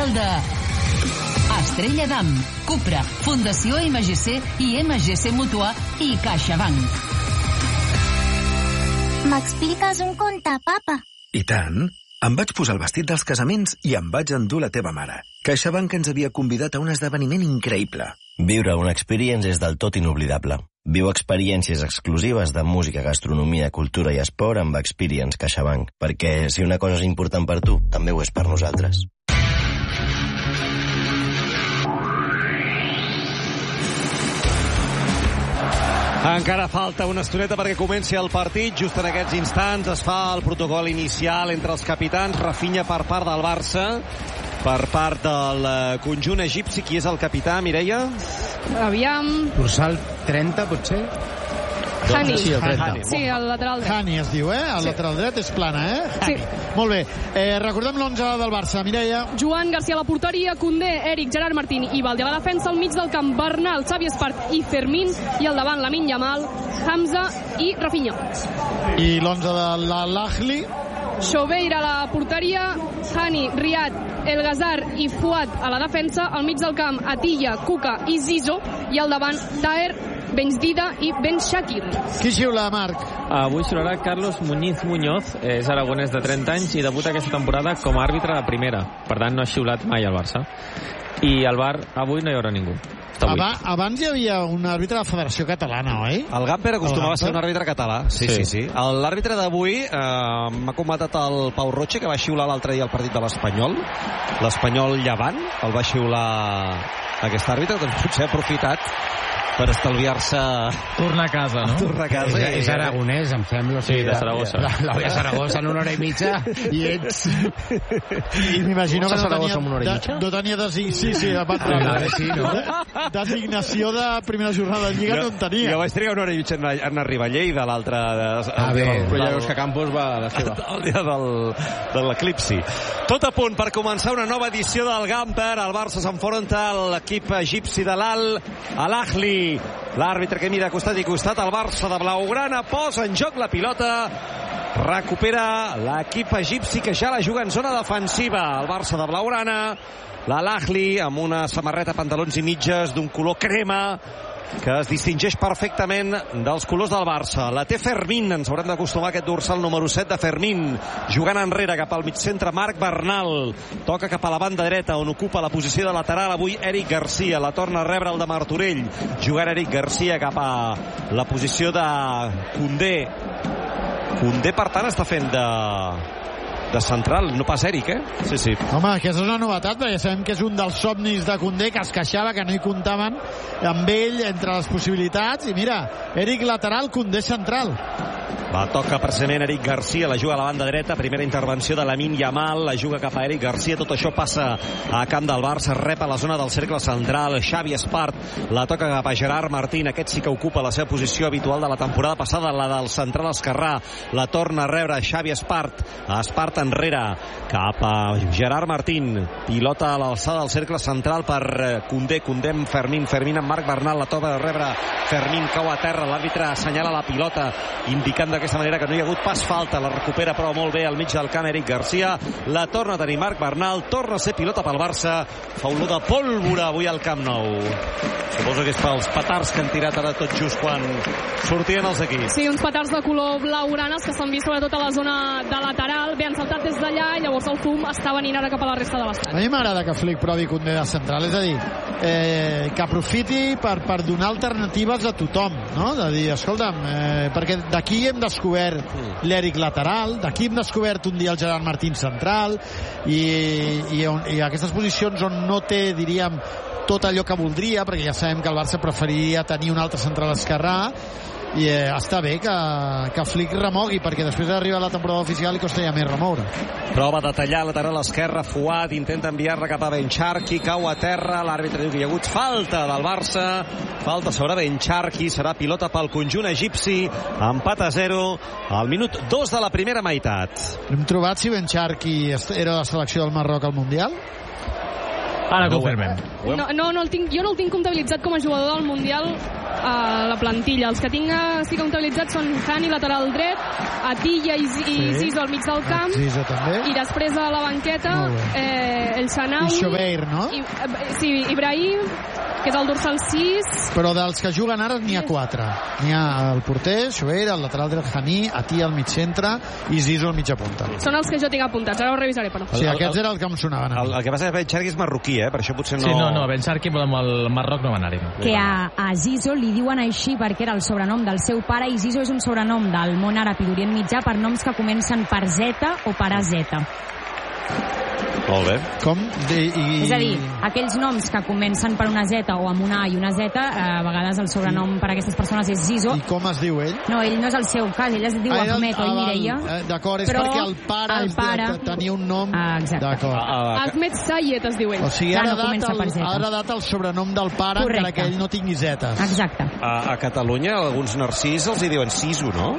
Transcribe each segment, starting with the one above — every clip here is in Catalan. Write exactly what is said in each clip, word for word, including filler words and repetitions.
oficial de Estrella Damm, Cupra, Fundació M G C i M G C Mutua i CaixaBank. M'expliques un conte, papa? I tant. Em vaig posar el vestit dels casaments i em vaig endur la teva mare. CaixaBank ens havia convidat a un esdeveniment increïble. Viure una experience és del tot inoblidable. Viu experiències exclusives de música, gastronomia, cultura i esport amb Experience CaixaBank, perquè si una cosa és important per tu, també ho és per nosaltres. Encara falta una estoneta perquè comenci el partit. Just en aquests instants es fa el protocol inicial entre els capitans. Rafinha per part del Barça, per part del conjunt egipci. Qui és el capità, Mireia? Aviam... Dorsal trenta, potser? Hani. Sí, el trenta. Sí, el lateral dret. Hani es diu, eh? El sí. lateral dret és plana, eh? Sí. Molt bé. Eh, recordem l'onze del Barça, Mireia. Joan Garcia a la porteria, Koundé, Eric, Gerard Martín i Valde a la defensa, al mig del camp Bernal, Xavi Espart i Fermín, i al davant Lamine Yamal, Hamza i Rafinha. I l'onze de l'Al-Ahly. Choubeir a la porteria, Hani, Riyad, El Ghazar i Fuad a la defensa, al mig del camp Atilla, Kuka i Zizou, i al davant Taher, Benzida i Ben Shakir. Qui xiula, Marc? Avui xiularà Carlos Muñiz Muñoz, és aragonès de trenta anys i debuta aquesta temporada com a àrbitre de primera. Per tant, no ha xiulat mai al Barça. I al bar avui no hi haurà ningú. Aba, abans hi havia un àrbitre de la Federació Catalana, oi? El Gamper acostumava a ser un àrbitre català. Sí, sí, sí. sí. L'àrbitre d'avui eh, m'ha comentat el Pau Roche, que va xiular l'altre dia el partit de l'Espanyol. L'Espanyol Llevant el va xiular aquest àrbitre, doncs potser ha aprofitat per estalviar-se... Tornar a casa, no? Tornar a casa. És, és aragonès, em sembla. Sí, de Saragossa. La, la de Saragossa en una hora i mitja i ets... I m'imagino que no Saragossa tenia, en una hora i mitja? de, no tenia designació... Sí, sí, a part de, sí, no? designació de primera jornada de Lliga jo, no en tenia. Jo vaig trigar una hora i mitja en, en arribar a Lleida, l'altre... Ah, bé. Però ja veus que Campos va a la seva. El dia del, de l'eclipsi. Tot a punt per començar una nova edició del Gamper. El Barça s'enfronta a l'equip egipci de l'Al-Ahly. L'àrbitre que mira costat i costat, el Barça de Blaugrana posa en joc la pilota, recupera l'equip egipci que ja la juga en zona defensiva. El Barça de Blaugrana, l'Al-Ahly amb una samarreta, pantalons i mitges d'un color crema que es distingeix perfectament dels colors del Barça. La té Fermín, ens haurem d'acostumar a aquest dorsal número set de Fermín, jugant enrere cap al mig centre Marc Bernal, toca cap a la banda dreta on ocupa la posició de lateral avui Eric Garcia, la torna a rebre el de Martorell, jugant Eric Garcia cap a la posició de Koundé. Koundé per tant està fent de de central, no pas Eric, eh? Sí, sí. Home, aquesta és una novetat, perquè sabem que és un dels somnis de Koundé, que es queixava que no hi comptaven amb ell entre les possibilitats, i mira, Eric lateral, Koundé central. La toca precisament Eric Garcia, la juga a la banda dreta, primera intervenció de Lamine Yamal, la juga cap a Eric Garcia, tot això passa a camp del Barça, rep a la zona del cercle central, Xavi Espart, la toca cap a Gerard Martín, aquest sí que ocupa la seva posició habitual de la temporada passada, la del central esquerrà, la torna a rebre Xavi Espart, Espart enrere, cap a Gerard Martín, pilota a l'alçada del cercle central per Koundé, Koundé amb Fermín, Fermín amb Marc Bernal, la toca a rebre Fermín, cau a terra, l'àrbitre assenyala la pilota, indicant d'aquesta manera que no hi ha hagut pas falta, la recupera però molt bé al mig del camp Eric Garcia, la torna a tenir Marc Bernal, torna a ser pilota pel Barça, fa olor de pólvora avui al Camp Nou. Suposo que és pels petards que han tirat ara tot just quan sortien els equips. Sí, uns petards de color blaugranes que s'han vist sobretot a la zona de lateral, bé, han saltat des d'allà i llavors el fum està venint ara cap a la resta de l'estat. A mi m'agrada que Flick provi Koundé de central, és a dir, eh, que aprofiti per, per donar alternatives a tothom, no? De dir, escolta'm, eh, perquè d'aquí hem descobert l'Eric lateral, d'aquí hem descobert un dia el Gerard Martín central, i, i, on, i aquestes posicions on no té, diríem, tot allò que voldria, perquè ja sabem que el Barça preferiria tenir un altre central esquerrà, i eh, està bé que, que Flick remogui, perquè després d'arribar a la temporada oficial li costa ja més remoure. Prova de tallar lateral esquerra, Fuad intenta enviar-la cap a Ben Charki, cau a terra, l'àrbitre diu que hi ha hagut falta del Barça, falta sobre Ben Charki, serà pilota pel conjunt egipci, empat a zero al minut dos de la primera meitat. Hem trobat si Ben Charki era de la selecció del Marroc al Mundial? Ara confirmem. No, no, no el tinc, jo no el tinc comptabilitzat com a jugador del Mundial a la plantilla. Els que tinc sí comptabilitzats són Hani, lateral dret, Atilla i, i sí. Zizo al mig del camp, Zizo també. I després a la banqueta eh, el Sanawi i Xobeir, no? I, sí, Ibrahim, que és el dorsal sis. Però dels que juguen ara n'hi ha quatre. N'hi ha el porter, Xobeir, el lateral dret Hani, Atilla al mig centre i Zizo al mitja punta. Són els que jo tinc apuntats, ara ho revisaré, però. Sí, aquests eren els que em sonaven. El, el que passa és que Ben Sharki és marroquí, eh? Per això potser no... Sí, no, no, Ben Sharki amb el Marroc no va anar-hi. No. Que a, a Zizo li diuen així perquè era el sobrenom del seu pare, i Zizo és un sobrenom del món àrab i d'Orient Mitjà per noms que comencen per Z o per A Z. Molt bé. Com? De, i... És a dir, aquells noms que comencen per una Z o amb una A i una Z, eh, a vegades el sobrenom per a aquestes persones és Zizo. I com es diu ell? No, ell no és el seu cas, ell es diu ah, Ahmed o Mireia. Eh, D'acord, és perquè el pare, el pare... tenia un nom... Ah, exacte. D'acord. Ah, Ahmed Sayed es diu ell. O sigui, ha no heredat el, ha heredat el sobrenom del pare, correcte, encara que ell no tingui zetes. Exacte. A, a Catalunya alguns narcís els hi diuen Siso, no?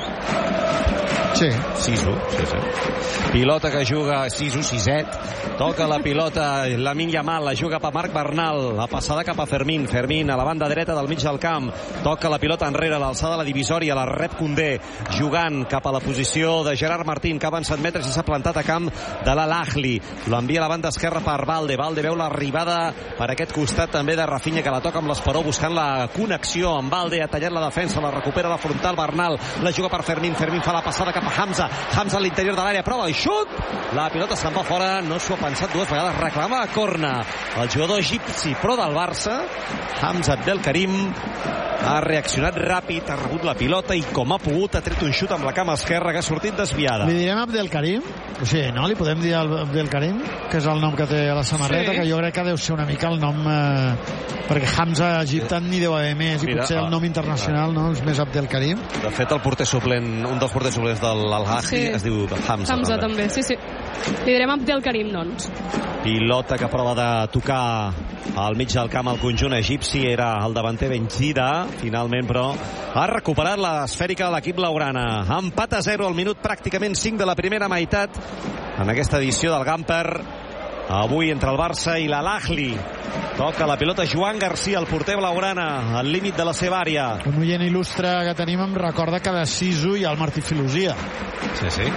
Sí. Siso, sí, sí. Pilota que juga Siso, siset. Toca la pilota Lamine Yamal, la juga per Marc Bernal, la passada cap a Fermín, Fermín a la banda dreta del mig del camp, toca la pilota enrere, l'alçada de la divisòria, la rep Koundé, jugant cap a la posició de Gerard Martín, que ha avançat metres i s'ha plantat a camp de l'Al-Ahly, l'envia a la banda esquerra per Valde, Valde veu l'arribada per aquest costat també de Rafinha, que la toca amb l'esperó buscant la connexió amb Valde, ha tallat la defensa, la recupera la frontal Bernal, la juga per Fermín, Fermín fa la passada cap a Hamza, Hamza a l'interior de l'àrea, prova el xut, la pilota se'n va fora, no s'ho ha pensat dues vegades, reclama a corna el jugador egipci pro del Barça, Hamza Abdelkarim ha reaccionat ràpid, ha rebut la pilota i com ha pogut ha tret un xut amb la cama esquerra que ha sortit desviada. Li direm Abdelkarim? O sigui, no? Li podem dir Abdelkarim, que és el nom que té a la samarreta, sí, que jo crec que deu ser una mica el nom eh, perquè Hamza a Egipte n'hi deu haver més i Mira, potser el nom internacional no és més Abdelkarim. De fet, el porter suplent, un dels porters suplents de l'Al-Ahly sí, es diu Hamza. Hamza també, sí, sí. Li direm Abdelkarim, doncs. Pilota que prova de tocar al mig del camp al conjunt egipci, era el davanter Benzida, finalment, però ha recuperat l'esfèrica de l'equip blaugrana. Empat a zero al minut, pràcticament cinc de la primera meitat en aquesta edició del Gamper. Avui entre el Barça i l'Al-Ahly. Toca la pilota Joan Garcia, el porter blaugrana, al límit de la seva àrea. Un oient il·lustre que tenim em recorda que de Siso hi ha el Martí Filosia. Sí, sí.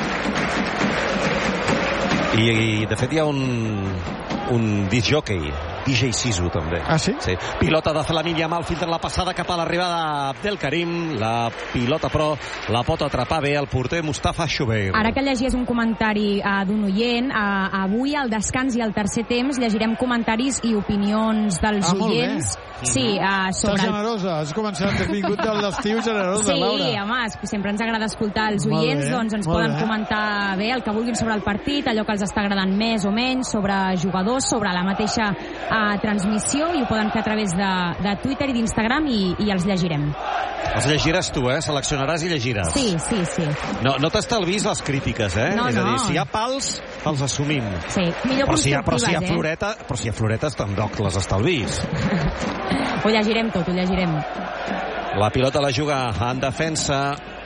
I, i de fet hi ha un, un disc jockey, D J Siso també. Ah, sí? Sí. Pilota de Lamine Yamal, filtra la passada cap a l'arribada del Karim, la pilota però la pot atrapar bé el porter Mustafa Xobeir. Ara que llegies un comentari uh, d'un oient, uh, avui al descans i al tercer temps llegirem comentaris i opinions dels ah, oients. Sí, uh, sobre... Estàs generosa, has començat, has vingut de l'estiu generosa, sí, Laura. Sí, home, sempre ens agrada escoltar els oients, bé, doncs ens poden bé. comentar bé el que vulguin sobre el partit, allò que els està agradant més o menys, sobre jugadors, sobre la mateixa uh, transmissió, i ho poden fer a través de, de Twitter i d'Instagram i, i els llegirem. Els llegiràs tu, eh? Seleccionaràs i llegiràs. Sí, sí, sí. No, no t'estalvis les crítiques, eh? No, És a dir, no. si hi ha pals, els assumim. Sí, millor però si hi ha, però si hi ha eh? floreta, però si hi ha floretes, tampoc les estalvis. Ho llegirem tot, ho llegirem. La pilota la juga en defensa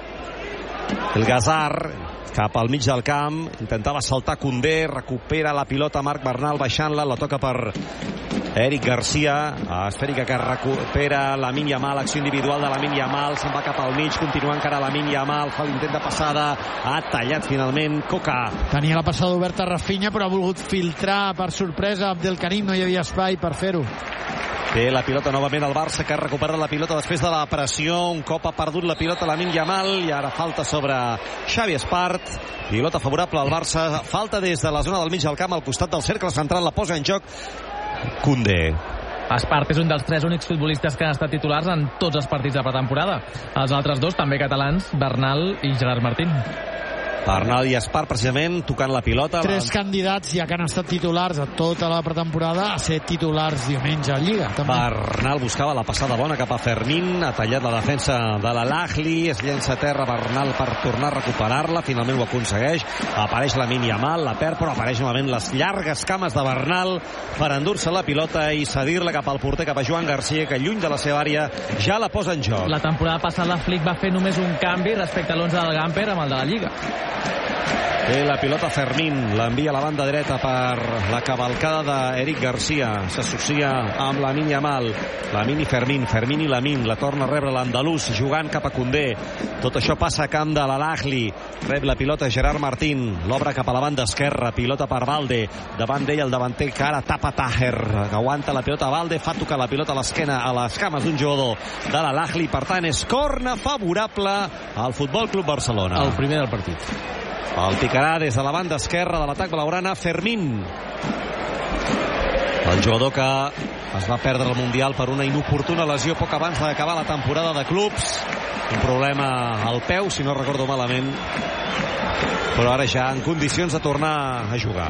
el Gazar cap al mig del camp, intentava saltar Koundé, recupera la pilota Marc Bernal baixant-la, la toca per Eric Garcia, esfèrica que recupera Lamine Yamal, acció individual de Lamine Yamal, se'n va cap al mig, continua encara Lamine Yamal, fa l'intent de passada, ha tallat finalment Coca. Tenia la passada oberta a Rafinha, però ha volgut filtrar per sorpresa Abdelkarim, no hi havia espai per fer-ho. Té la pilota novament el Barça, que ha recuperat la pilota després de la pressió. Un cop ha perdut la pilota Lamine Yamal i ara falta sobre Xavi Espart. Pilota favorable al Barça. Falta des de la zona del mig del camp al costat del cercle central. La posa en joc Koundé. Espart és un dels tres únics futbolistes que han estat titulars en tots els partits de pretemporada. Els altres dos, també catalans, Bernal i Gerard Martín. Bernal i Espart, precisament, tocant la pilota. Tres la... candidats ja que han estat titulars a tota la pretemporada a ser titulars diumenge a Lliga. També. Bernal buscava la passada bona cap a Fermín, ha tallat la defensa de l'Al-Ahly, es llença a terra Bernal per tornar a recuperar-la, finalment ho aconsegueix, apareix Lamine Yamal, la perd, però apareix novament les llargues cames de Bernal per endur-se la pilota i cedir-la cap al porter, cap a Joan Garcia, que lluny de la seva àrea ja la posa en joc. La temporada passada Flick va fer només un canvi respecte a l'onze del Gamper amb el de la Lliga. Té la pilota Fermín, l'envia a la banda dreta per la cavalcada d'Eric Garcia. S'associa amb Lamine Yamal. Lamine i Fermín, Fermín i Lamine. La torna a rebre l'andalús, jugant cap a Koundé. Tot això passa a camp de l'Al-Ahly. Rep la pilota Gerard Martín. L'obre cap a la banda esquerra. Pilota per Balde. Davant d'ell el davanter que ara tapa Taher. Aguanta la pilota Balde. Fa tocar la pilota a l'esquena, a les cames d'un jugador de l'Al-Ahly. Per tant, és corna favorable al Futbol Club Barcelona. El primer del partit. El picarà des de la banda esquerra de l'atac blaugrana Fermín. El jugador que es va perdre el Mundial per una inoportuna lesió poc abans d'acabar la temporada de clubs. Un problema al peu, si no recordo malament. Però ara ja en condicions de tornar a jugar.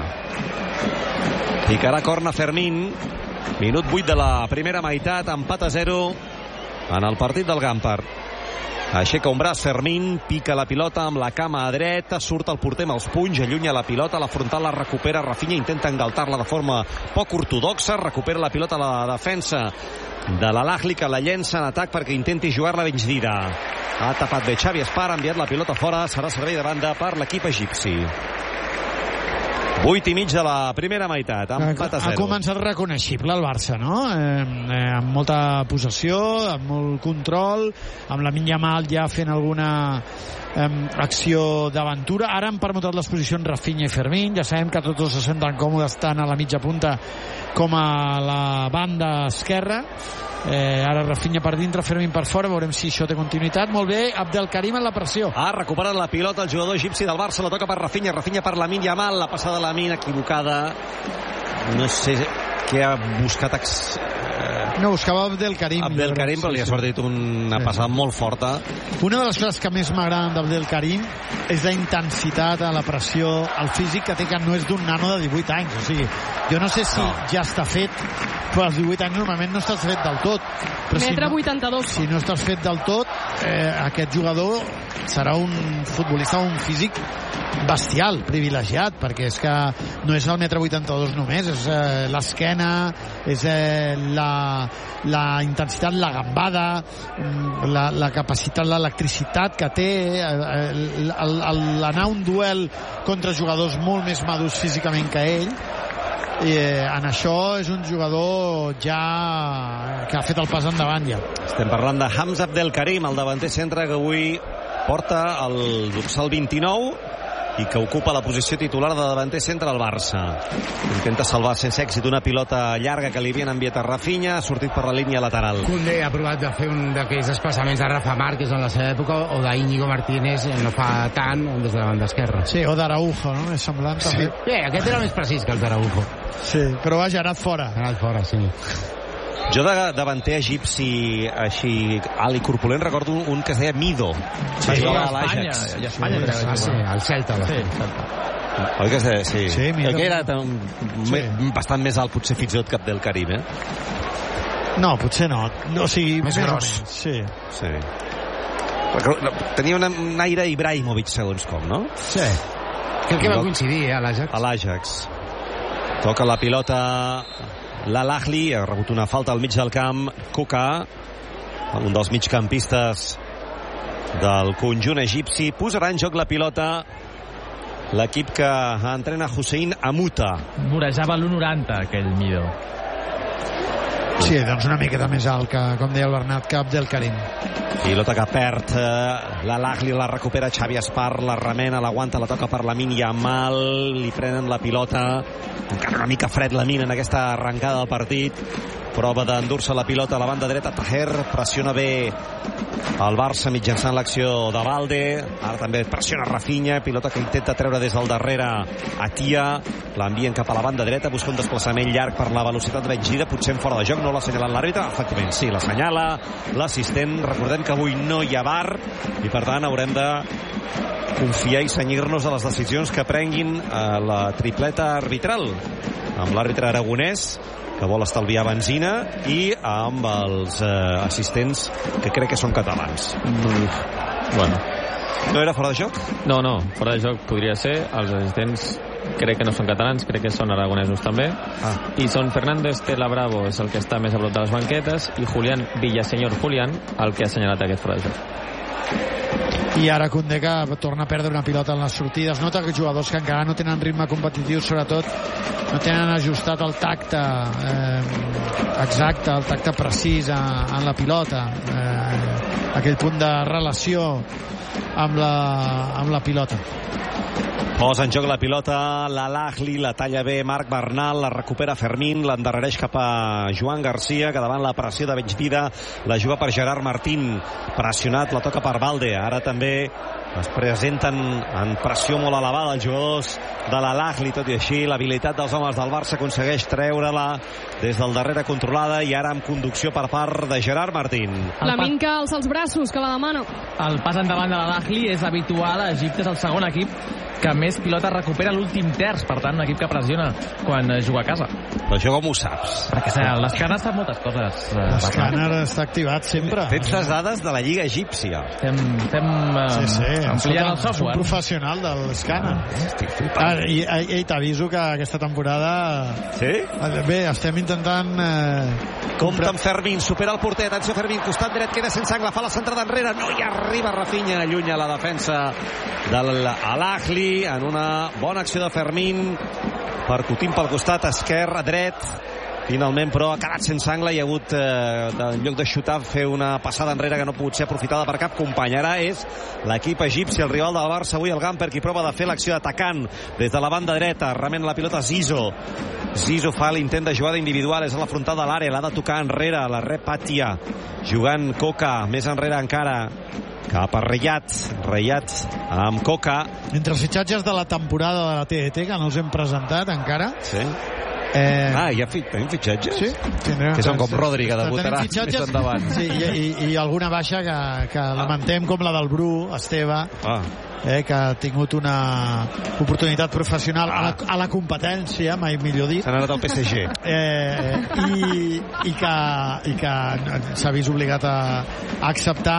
Picarà corna Fermín. Minut vuit de la primera meitat. Empat a zero en el partit del Gampar. Aixeca un braç Fermín, pica la pilota amb la cama a dreta, surt el porter amb els punys, allunya la pilota, la frontal la recupera Rafinha, intenta engaltar-la de forma poc ortodoxa, recupera la pilota a la defensa de l'Al-Ahly, que la llença en atac perquè intenti jugar-la Benjdida. Ha tapat bé Xavi Espar, ha enviat la pilota fora, serà servei de banda per l'equip egipci. vuit i mig de la primera meitat, empat a zero. Ha començat reconeixible el Barça, no? Eh, eh, amb molta possessió, amb molt control, amb Lamine Yamal ja fent alguna eh, acció d'aventura. Ara han permutat les posicions Rafinha i Fermín. Ja sabem que tots dos se senten còmodes tant a la mitja punta com a la banda esquerra. Eh, ara Rafinha per dintre, Fermín per fora. Veurem si això té continuïtat. Molt bé, Abdelkarim en la pressió. Ha recuperat la pilota el jugador egipci del Barça, la toca per Rafinha, Rafinha per Lamine Yamal, la passada de Lamine equivocada. No sé què ha buscat ex... No, buscava Abdelkarim. Abdelkarim, però li ha sortit una passada molt forta. Una de les coses que més m'agraden d'Abdelkarim és la intensitat a la pressió, el físic que té, que no és d'un nano de divuit anys. O sigui, jo no sé si no. ja està fet, però als divuit anys normalment no estàs fet del tot. Metre vuitanta-dos. Si no estàs fet del tot, eh, aquest jugador serà un futbolista, un físic bestial, privilegiat, perquè és que no és el metre vuitanta-dos només, és eh, l'esquena, és eh, la, la intensitat, la gambada, la, la capacitat, l'electricitat que té, eh, l'anar a un duel contra jugadors molt més madurs físicament que ell. I eh, en això és un jugador ja que ha fet el pas endavant ja. Estem parlant de Hamza Abdelkarim, el davanter centre que avui porta el dorsal vint-i-nou i que ocupa la posició titular de davanter centre al Barça. Intenta salvar sense èxit una pilota llarga que li havien enviat a Rafinha, ha sortit per la línia lateral. Koundé ha provat de fer un d'aquells desplaçaments de Rafa Márquez en la seva època, o d'Íñigo Martínez no fa tant des de la banda esquerra. Sí, o d'Araujo, no? És semblant sí. també. Sí, aquest era més precís que el d'Araujo. Sí, però vaja, ha anat fora. Ha anat fora, sí. Jo de davanter egipci així alt i corpulent recordo un que es deia Mido, sí, va jugar a l'Ajax. I a Espanya, sí, sí, sí, el Celta, sí, oi que es deia? Sí, sí, que era tan, sí. bastant més alt potser fins i tot que Abdelkarim, eh? No, potser no, o sigui, més gros. Sí. Sí. Tenia una, un aire Ibrahimovic segons com, no? Sí. Crec que va coincidir, eh, a l'Ajax. A l'Ajax. Toca la pilota l'Al-Ahly, ha rebut una falta al mig del camp. Kuka, un dels migcampistes del conjunt egipci, posarà en joc la pilota l'equip que entrena Hussein Amuta. Vorejava l'u noranta aquell Mido. Sí, doncs una miqueta més alt que, com deia el Bernat, que Abdelkarim. Pilota que perd eh, l'Al-Ahly, la recupera Xavi Espar, la remena, l'aguanta, la toca per Lamine Yamal, li prenen la pilota, encara una mica fred Lamine en aquesta arrencada del partit, prova d'endur-se la pilota a la banda dreta. Taher pressiona bé el Barça mitjançant l'acció de Balde, ara també pressiona Rafinha, pilota que intenta treure des del darrere Atia, l'envien cap a la banda dreta, busca un desplaçament llarg per la velocitat de Benjdida, potser en fora de joc, no l'ha assenyalat l'àrbitre, efectivament sí, l'assenyala l'assistent. Recordem que avui no hi ha V A R i per tant haurem de confiar i cenyir-nos a les decisions que prenguin a la tripleta arbitral, amb l'àrbitre aragonès que vol estalviar benzina i amb els eh, assistents que crec que són catalans. Mm. Bueno. No era fora de joc? No, no, fora de joc podria ser. Els assistents crec que no són catalans, crec que són aragonesos també. Ah. I són Fernando Estela Bravo, és el que està més a prop de les banquetes, i Julián Villaseñor Julián, el que ha assenyalat aquest fora de joc. i ara Koundé que torna a perdre una pilota en les sortides. Nota que jugadors que encara no tenen ritme competitiu, sobretot no tenen ajustat el tacte eh, exacte, el tacte precís en, en la pilota, eh, aquell punt de relació amb la, amb la pilota. Posa en joc la pilota l'Al-Ahly, la talla bé Marc Bernal, la recupera Fermín, l'endarrereix cap a Joan Garcia, que davant la pressió de Benjdida la juga per Gerard Martín, pressionat, la toca per Balde. Ara també es presenten en pressió molt elevada els jugadors de l'Al-Ahly, tot i així l'habilitat dels homes del Barça aconsegueix treure-la des del darrere controlada i ara amb conducció per part de Gerard Martín. Lamin que alça els braços, que la demana. El pas endavant de l'Al-Ahly és habitual a Egipte, és el segon equip que més pilotes recupera l'últim terç, per tant un equip que pressiona quan juga a casa. Però això com ho saps? Perquè l'escàner sap moltes coses. L'escàner està activat sempre. Tens les dades de la Lliga Egípcia. Estem, estem sí, sí, ampliant el software. És un professional de l'escàner. Ah, i i t'aviso que aquesta temporada... Sí? Bé, estem intentant... Eh, Compte amb Fermín, supera el porter, atenció Fermín, costat dret, queda sense angle, fa la centrada enrere, no hi arriba Rafinha, allunya la defensa de l'Al-Ahly en una bona acció de Fermín, percutint pel costat esquerre, dret, finalment però ha quedat sense angle i ha hagut eh, en lloc de xutar fer una passada enrere que no ha pogut ser aprofitada per cap company. Ara és l'equip egipci, el rival del Barça avui, el Gamper, qui prova de fer l'acció atacant des de la banda dreta, remena la pilota Zizou. Zizou fa l'intent de jugada individual, és a la frontal de l'àrea, l'ha de tocar enrere, la rep Patia, jugant Coca, més enrere encara cap a Riyad, Riyad amb Coca. Entre els fitxatges de la temporada de la T E T, que no els hem presentat encara. Sí. Eh... Ah, ja tenim fitxatges? Sí, tindrem. Que són com Rodri, que debutarà més endavant. Sí, i, i, i alguna baixa que, que ah. lamentem, com la del Bru, Esteve, ah. eh, que ha tingut una oportunitat professional ah. a, la, a la competència, mai millor dit. S'ha anat al P S G. Eh, i, i que, i que s'ha vist obligat a, a acceptar.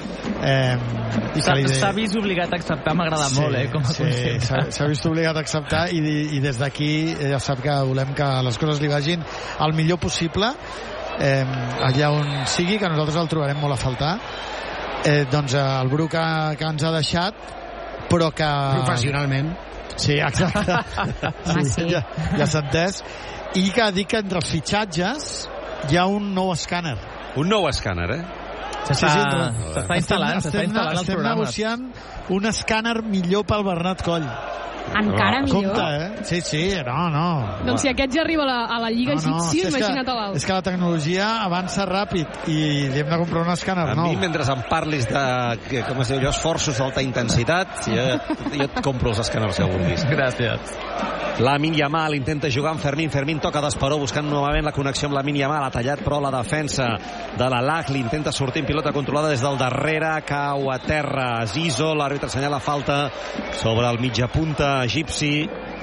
Eh, s'ha vist obligat a acceptar, m'ha agradat sí, molt, eh, com a sí, s'ha vist obligat a acceptar i, i des d'aquí ja sap que volem que les coses li vagin el millor possible, eh, allà on sigui, que nosaltres el trobarem molt a faltar. Eh, doncs el Bru que, que ens ha deixat, però que... Professionalment. Sí, exacte. Sí, sí. Ja, ja s'ha entès. I que dic que entre els fitxatges hi ha un nou escàner. Un nou escàner, eh? S'està sí, sí, instal·lant, s'està instal·lant el estem programa. negociant un escàner millor pel Bernat Coll. Encara no, millor. Compte, eh? Sí, sí, no, no. Doncs si aquest ja arriba a la, a la Lliga no, no, egípcia, si imagina't a l'alt. És que la tecnologia avança ràpid i li hem de comprar un escàner nou. A mi, mentre em parlis de, com es diu allò, esforços d'alta intensitat, jo, jo et compro els escàners que vulguis. Gràcies. Lamin Yamal intenta jugar amb Fermín, Fermín toca d'esperó buscant novament la connexió amb Lamin Yamal, ha tallat però la defensa de l'Al-Ahly, intenta sortir en pilota controlada des del darrere, cau a terra Zizou, l'àrbitre assenyala falta sobre el mitjapunta egipci,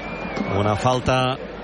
una falta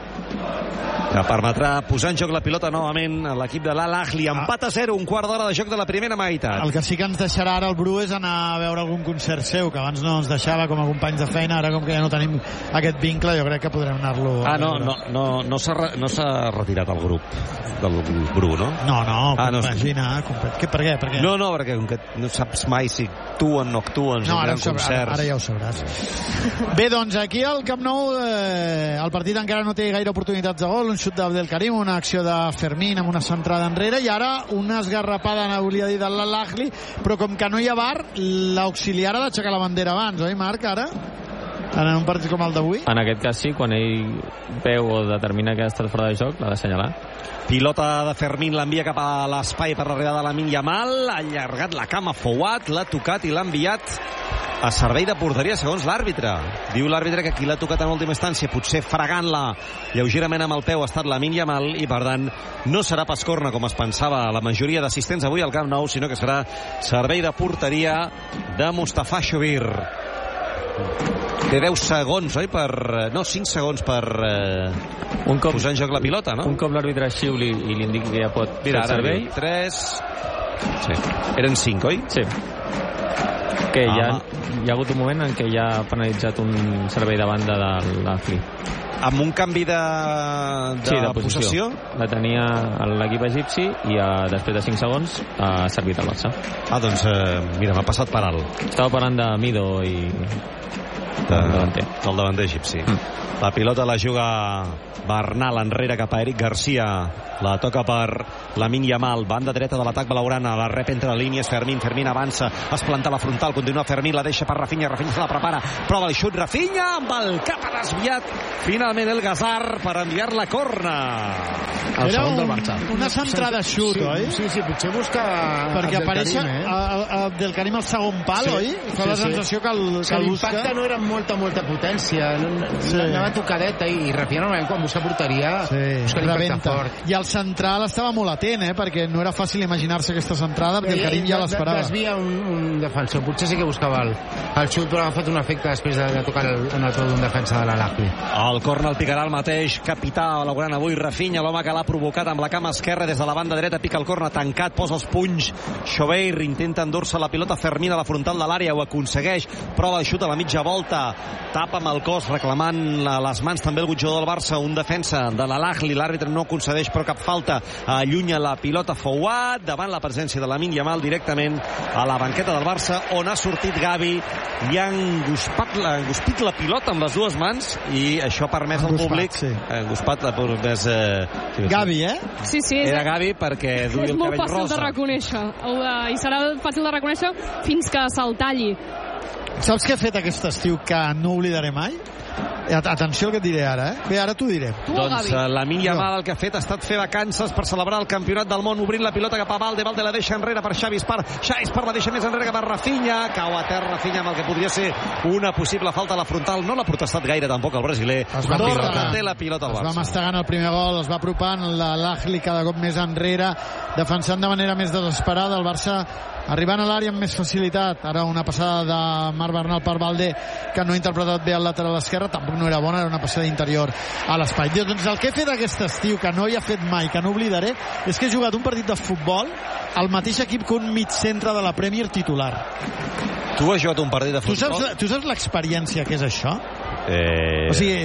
que permetrà posar en joc la pilota novament a l'equip de l'Al-Ahly. Empat a zero, un quart d'hora de joc de la primera meitat. El que sí que ens deixarà ara el Bru és anar a veure algun concert seu, que abans no ens deixava com a companys de feina, ara com que ja no tenim aquest vincle, jo crec que podrem anar-lo ah, no, no, no, no s'ha no retirat el grup del Bru, no? No, no, ah, no imagina, què, per què? Per què? No, no, perquè no saps mai si actuen, no actuen, no, ara, sabrà, ara, ara ja ho sabràs. Bé, doncs aquí al Camp Nou eh, el partit encara no té gaire oportunitats de gol, un xut d'Abdelkarim, una acció de Fermín amb una centrada enrere i ara una esgarrapada, no volia dir, de l'Al-Ahly, però com que no hi ha V A R, l'auxiliar ha d'aixecar la bandera abans, oi Marc, ara? En un partit com el d'avui? En aquest cas sí, quan ell veu o determina que ha estat fora de joc, l'ha d'assenyalar. Pilota de Fermín, l'envia cap a l'espai per l'arribada de Lamin Yamal, ha allargat la cama Fouad, l'ha tocat i l'ha enviat a servei de porteria segons l'àrbitre. Diu l'àrbitre que qui l'ha tocat en última instància, potser fregant-la lleugerament amb el peu, ha estat Lamin Yamal i per tant no serà pas corna com es pensava la majoria d'assistents avui al Camp Nou, sinó que serà servei de porteria de Mustafa Shubir. Té deu segons, oi? Per, no, cinc segons per eh, un cop, posar en joc la pilota, no? Un cop l'àrbitre xiuli i li indiqui que ja pot Mira, fer el servei. tres... Sí. Eren cinc, oi? Sí. Que hi ha, hi ha hagut un moment en què ja ha penalitzat un servei de banda de l'Afli. Amb un canvi de, de, sí, de possessió? La tenia l'equip egipci i a, després de cinc segons ha servit al Barça. Ah, doncs eh, mira, m'ha passat per alt. Estava parlant de Mido i de, el davanter. El davanter egipci. Mm. La pilota la juga Bernal enrere cap a Eric Garcia. La toca per Lamine Yamal. Banda dreta de l'atac blaugrana. La rep entre línies. Fermín. Fermín avança. Es planta la frontal. Continua Fermín. La deixa per Rafinha. Rafinha se la prepara. Prova el xut. Rafinha amb el cap ha desviat. Finalment el Gazar per enviar-la a corna. El segon del Barça. Una centrada xut, sí, oi? Sí, sí, potser busca perquè apareix eh? Abdelkarim al segon pal, sí, oi? Fa sí, la sensació sí. que el, que o sigui, el busca. L'impacte no era amb molta, molta potència. Sí. Anava tocadeta i Rafinha normalment quan busca porteria sí, busca l'impacte fort. I el central estava molt atent, eh? Perquè no era fàcil imaginar-se aquesta centrada, perquè el Karim ja l'esperava. Desvia un, un defensor, potser sí que buscava el, el xut, però ha fet un efecte després de, de tocar el, en el peu d'un defensa de l'Al-Ahly. El corna el picarà el mateix capità blaugrana avui, Rafinha, l'home que l'ha provocat amb la cama esquerra des de la banda dreta, pica el corna tancat, posa els punys, Xobeir intenta endur-se la pilota, Fermín a la frontal de l'àrea, ho aconsegueix, prova el xut a la mitja volta, tapa amb el cos reclamant les mans també el jugador del Barça, un defensa de l'Al-Ahly, l'àrbitre no concedeix però cap falta, allunya la pilota Fouad, davant la presència de Lamine Yamal directament a la banqueta del Barça, on ha sortit Gavi i ha enguspat la, enguspit la pilota amb les dues mans i això ha permès al públic sí. enguspat ha permès eh, Gavi, eh? Sí, sí. Era Gavi perquè duia el cabell rosa. És molt fàcil de reconèixer i serà fàcil de reconèixer fins que se'l talli. Saps què ha fet aquest estiu que no oblidaré mai? Atenció al que et diré ara, eh? Bé, ara t'ho diré. Tu, doncs uh, Lamine Yamal el que ha fet ha estat fer vacances per celebrar el campionat del món, obrint la pilota cap a Valde, Valde la deixa enrere per Xavi Espar, Xavi Espar la deixa més enrere cap a Rafinha, cau a terra Rafinha amb el que podria ser una possible falta a la frontal, no l'ha protestat gaire tampoc el brasiler, torna que té la pilota al Barça. Es va mastegant el primer gol, es va apropant l'Al-Ahly cada cop més enrere, defensant de manera més desesperada, el Barça arribant a l'àrea amb més facilitat. Ara una passada de Marc Bernal per Valde que no ha interpretat bé el lateral esquerre, tampoc no era bona, era una passada interior a l'espai. Doncs el que he fet aquest estiu, que no hi ha fet mai, que no oblidaré, és que he jugat un partit de futbol al mateix equip que un mig centre de la Premier titular. Tu has jugat un partit de futbol? Tu saps, tu saps l'experiència que és això? Eh... O sigui,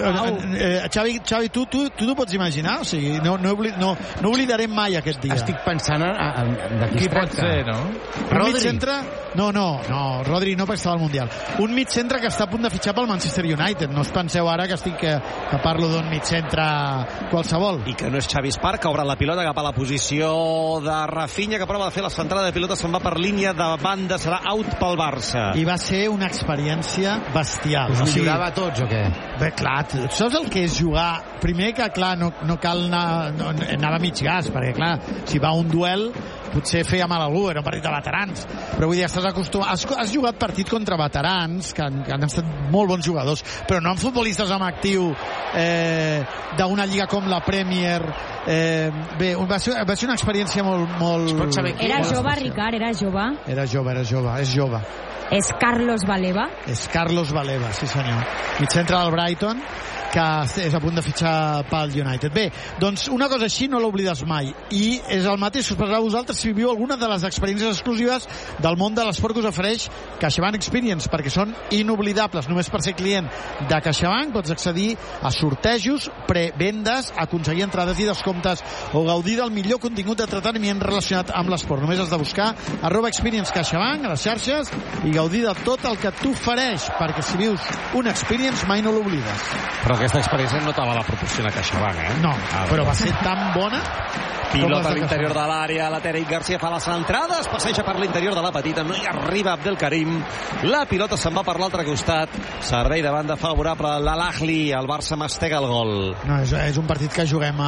eh, Xavi, Xavi tu, tu, tu t'ho pots imaginar? O sigui, no, no, obli, no, no oblidarem mai aquest dia. Estic pensant en, en, en de qui pot ser, no? Un mig centre... No, no, no, Rodri no, perquè estava al Mundial. Un mig centre que està a punt de fitxar pel Manchester United. No us penseu ara que estic que, que parlo d'un mig centre qualsevol. I que no és Xavi Espar, que obre la pilota cap a la posició de Rafinha, que prova de fer la centrada de pilota, se'n va per línia de banda, serà out pel Barça. I va ser una experiència bestial. Us millorava a tots o què? Bé, clar, tu saps el que és jugar? Primer que, clar, no, no cal anar, no, anar a mig gas, perquè, clar, si va un duel potser feia mal a algú, era un partit de veterans, però vull dir, estàs acostumat, has, has jugat partit contra veterans que han, que han estat molt bons jugadors, però no amb futbolistes amb actiu eh, d'una lliga com la Premier. Eh, bé, va ser, va ser una experiència molt, molt... Era jove, Ricard, era jove. Era jove, era jove, és jove. És Carlos Baleba. És Carlos Baleba, sí senyor. Mig centre del Brighton, que és a punt de fitxar pel United. Bé, doncs una cosa així no l'oblides mai. I és el mateix que us passarà a vosaltres si viu alguna de les experiències exclusives del món de l'esport que us ofereix CaixaBank Experience, perquè són inoblidables. Només per ser client de CaixaBank pots accedir a sortejos, prevendes, aconseguir entrades i descomptes o gaudir del millor contingut d'entreteniment relacionat amb l'esport. Només has de buscar arroba Experience CaixaBank a les xarxes i gaudir de tot el que t'ofereix, perquè si vius una experience mai no l'oblides. Però aquesta experiència no te la va proporcionar CaixaBank, eh? No, ah, però va ser tan bona. Pilota a l'interior de l'àrea, la Eric Garcia fa les entrades, passeja per l'interior de la petita, no hi arriba Abdelkarim, la pilota se'n va per l'altre costat, servei de banda favorable a l'Al-Ahly, el Barça mastega el gol. No, és, és un partit que juguem a,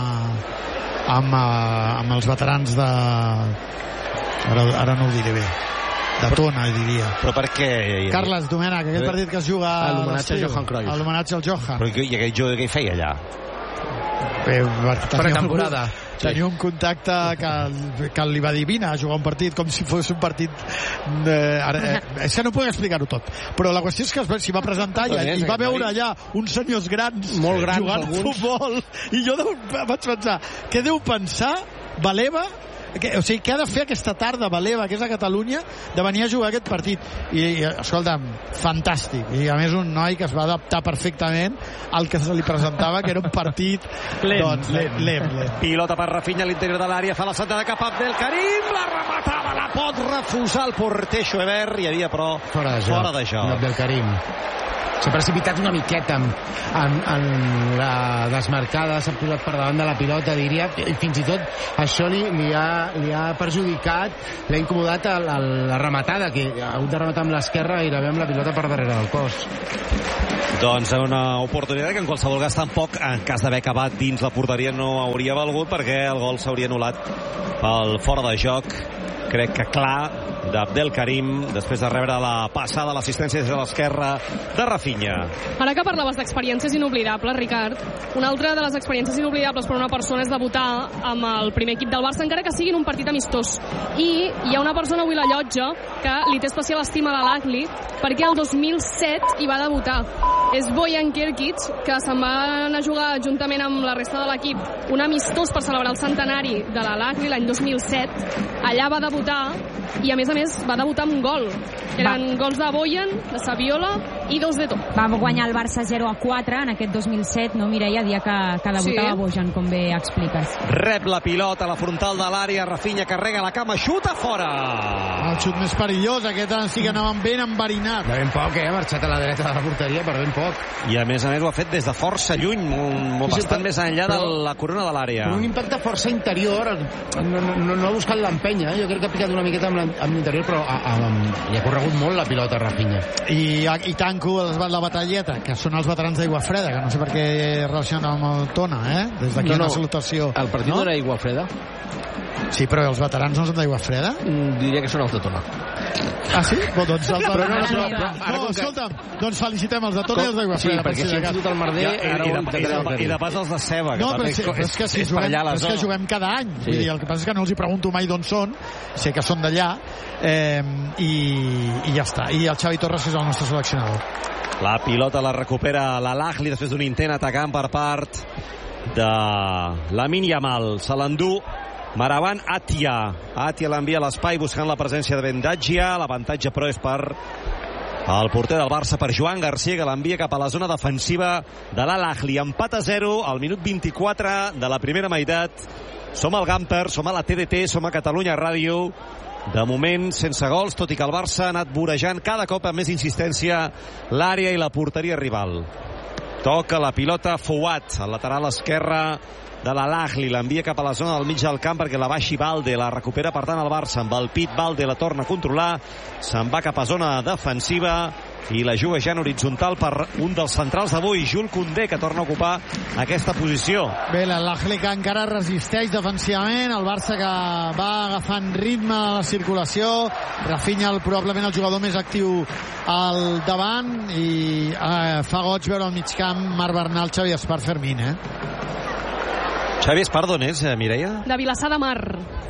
amb, a, amb els veterans de... Ara, ara no ho diré bé. De Tona, diria. Però per què? Carles Domènech, aquell partit que es juga a l'homenatge a Johan Cruyff. A l'homenatge al Johan. Però i aquell jugador què hi feia allà? Bé, pretemporada. Tenia un contacte que, que li va dir vine a jugar un partit com si fos un partit eh, ara, eh, és que no puc explicar-ho tot, però la qüestió és que s'hi va presentar i, i va veure allà uns senyors grans, molt grans jugant a futbol, i jo deu, vaig pensar què deu pensar Baleba que, o sigui, què ha de fer aquesta tarda Valeva, que és a Catalunya, de venir a jugar aquest partit? I, i escolta'm, fantàstic. I a més un noi que es va adaptar perfectament al que se li presentava, que era un partit lent, doncs, lent, lent, lent. Pilota per Rafinha a l'interior de l'àrea, fa la centrada cap a Abdelkarim, la rematava, la pot refusar el porter Schoebert, hi havia però fora de joc, fora de joc. Abdelkarim s'ha precipitat una miqueta en, en, en la desmarcada, s'ha posat per davant de la pilota, diria, i fins i tot això li, li, ha, li ha perjudicat, l'ha incomodat a, a la rematada, que ha hagut de rematar amb l'esquerra gairebé amb la pilota per darrere del cos. Doncs una oportunitat que en qualsevol cas tampoc, en cas d'haver acabat dins la porteria, no hauria valgut, perquè el gol s'hauria anul·lat pel fora de joc, crec que clar, d'Abdelkarim, després de rebre la passada, l'assistència des de l'esquerra de Rafinha. Ara que parlaves d'experiències inoblidables, Ricard, una altra de les experiències inoblidables per una persona és debutar amb el primer equip del Barça, encara que sigui en un partit amistós. I hi ha una persona avui a la llotja que li té especial estima a l'Al-Ahly, perquè el dos mil set hi va debutar. És Bojan Kirkic, que se'n va anar a jugar juntament amb la resta de l'equip un amistós per celebrar el centenari de l'Al-Ahly l'any dos mil set. Allà va debutar i a més a més va debutar amb un gol. Eren va. gols de Bojan, de Saviola i dos de Top. Va guanyar el Barça zero a quatre en aquest dos mil set, no, Mireia, dia que, que debutava sí. Bojan, com bé expliques. Rep la pilota a la frontal de l'àrea, Rafinha carrega la cama, xuta fora! El xut més perillós, aquest sí que anaven ben enverinat. De ben poc, eh? Ha marxat a la dreta de la porteria, per ben poc. I a més a més ho ha fet des de força lluny, molt, sí, bastant però, més enllà de la corona de l'àrea. Un impacte força interior, no, no, no ha buscat l'empenya, eh? Jo crec que ha picat una miqueta amb l'interior, però a, a, a, hi ha corregut molt la pilota Rafinha. I, i tanco la batalleta, que són els veterans d'Aigua Freda, que no sé per què relacionat amb el Tona, eh? Des d'aquí no, no. una salutació. El partit no, no era Aigua Freda? Sí, però els veterans no són d'Aigua Freda? Mm, diria que són els de Tona. Ah, sí? Bon, doncs els però no, no, no, però, no, no escolta'm, doncs felicitem els de Tona i els d'Aigua Freda. Sí, perquè si hem fotut el merder, ja, ara i, de, i, de, i de pas els de Ceba. No, però, sí, però és que si juguem, és que juguem cada any. Sí. Vull dir, el que passa és que no els hi pregunto mai d'on són, sé que són d'allà, eh, i, i ja està. I el Xavi Torres és el nostre seleccionador. La pilota la recupera l'Al-Ahly després d'un intent atacant per part de Lamine Yamal. Se l'endú Maravan Atia. Atia l'envia a l'espai buscant la presència de Bendatgia. L'avantatge, però, és per el porter del Barça, per Joan Garcia, que l'envia cap a la zona defensiva de l'Al-Ahly. Empat a zero al minut vint-i-quatre de la primera meitat. Som al Gamper, som a la T D T, som a Catalunya Ràdio. De moment, sense gols, tot i que el Barça ha anat vorejant cada cop amb més insistència l'àrea i la porteria rival. Toca la pilota Fouad, al lateral esquerre de l'Al-Ahly, l'envia cap a la zona del mig del camp perquè la baixi Balde, la recupera per tant el Barça amb el pit. Balde la torna a controlar, se'n va cap a zona defensiva i la juga ja en horitzontal per un dels centrals d'avui, Jules Koundé, que torna a ocupar aquesta posició. Bé, l'Al-Ahly que encara resisteix defensivament, el Barça que va agafant ritme a la circulació, Rafinha el, probablement el jugador més actiu al davant, i eh, fa goig veure al mig camp Marc Bernal, Xavi Espart, Fermín, eh? Xavi Espart d'on és, Mireia? De Vilassar de Mar.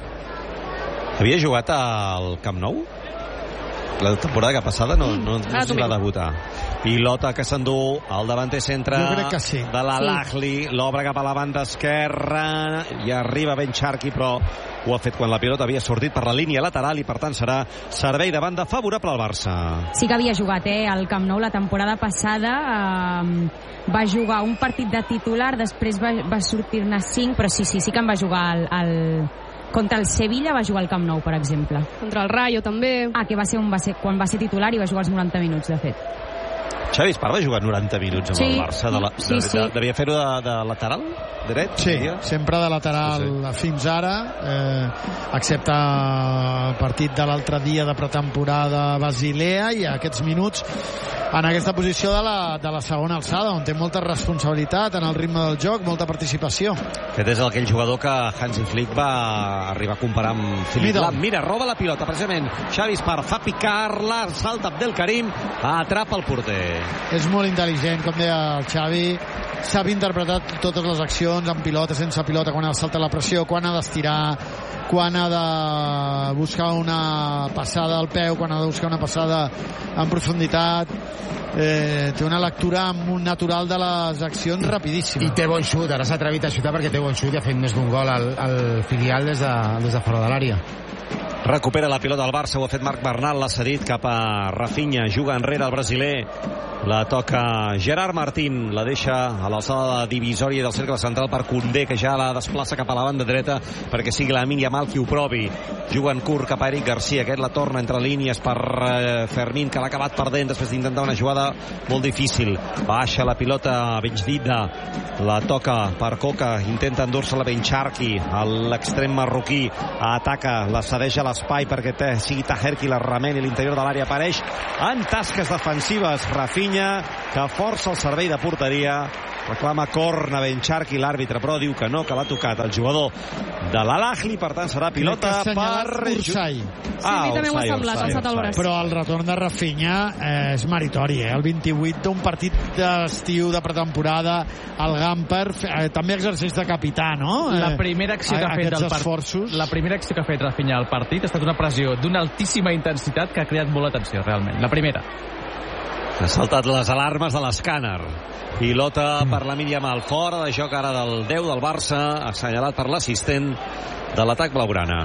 Havia jugat al Camp Nou? La temporada que passada no, no, no s'hi va debutar. Pilota que s'endú al davanter centre sí. de l'Al-Ahly, sí. L'obre cap a la banda esquerra i arriba Ben Sharky, però ho ha fet quan la pilota havia sortit per la línia lateral i per tant serà servei de banda favorable al Barça. Sí que havia jugat eh, al Camp Nou la temporada passada, eh, va jugar un partit de titular, després va, va sortir-ne cinc, però sí, sí, sí que en va jugar al, al contra el Sevilla, va jugar al Camp Nou, per exemple. Contra el Rayo, també. Ah, que va ser, un, va ser quan va ser titular i va jugar els noranta minuts, de fet. Xavi Espart va jugar noranta minuts amb sí. el Barça. De la, de, sí, sí. De, devia fer-ho de, de lateral? Dret? Sí, diria? Sempre de lateral sí, sí. fins ara, eh, excepte el partit de l'altre dia de pretemporada a Basilea, i aquests minuts en aquesta posició de la, de la segona alçada, on té molta responsabilitat en el ritme del joc, molta participació. Aquest és aquell jugador que Hansi Flick va arribar a comparar amb Philipp Lahm. Mira, roba la pilota, precisament. Xavi Espart fa picar-la, salta Abdelkarim, atrapa el porter. És molt intel·ligent, com deia el Xavi. Sap interpretar totes les accions, amb pilota, sense pilota, quan ha de saltar la pressió, quan ha d'estirar, quan ha de buscar una passada al peu, quan ha de buscar una passada en profunditat. Eh, té una lectura natural de les accions rapidíssima. I té bon xut, ara s'ha atrevit a xutar perquè té bon xut i ha fet més d'un gol al, al filial des de, des de fora de l'àrea. Recupera la pilota del Barça, ho ha fet Marc Bernal, l'ha cedit cap a Rafinha, juga enrere el brasiler, la toca Gerard Martín, la deixa a l'alçada de divisòria del cercle central per Koundé, que ja la desplaça cap a la banda dreta perquè sigui Lamine Yamal qui ho provi. Juga en curt cap a Eric Garcia, aquest la torna entre línies per eh, Fermín, que l'ha acabat perdent després d'intentar una jugada molt difícil. Baixa la pilota Benjdida, la toca per Coca, intenta endur-se-la Ben Sharki, l'extrem marroquí, ataca, la cedeix a l'espai perquè té, sigui Taher qui la remeni a l'interior de l'àrea. Apareix en tasques defensives Rafinha, que força el servei de porteria, reclama corna Ben Sharki, l'àrbitre però diu que no, que l'ha tocat el jugador de l'Al-Ahly, per tant serà pilota per Ursay. Sí, a mi també m'ho ha semblat, ha alçat el braç. Però el retorn de Rafinha eh, és meritori, eh? El vint-i-vuit d'un partit d'estiu, de pretemporada, el Gamper, eh, també exerceix de capità, no? Eh, la primera acció que ha fet el esforços. La primera acció que ha fet Rafinha al partit ha estat una pressió d'una altíssima intensitat que ha creat molt atenció, realment. La primera. Ha saltat les alarmes de l'escàner. Pilota per Lamine Yamal, fora de joc ara del deu del Barça, assenyalat per l'assistent de l'atac blaugrana.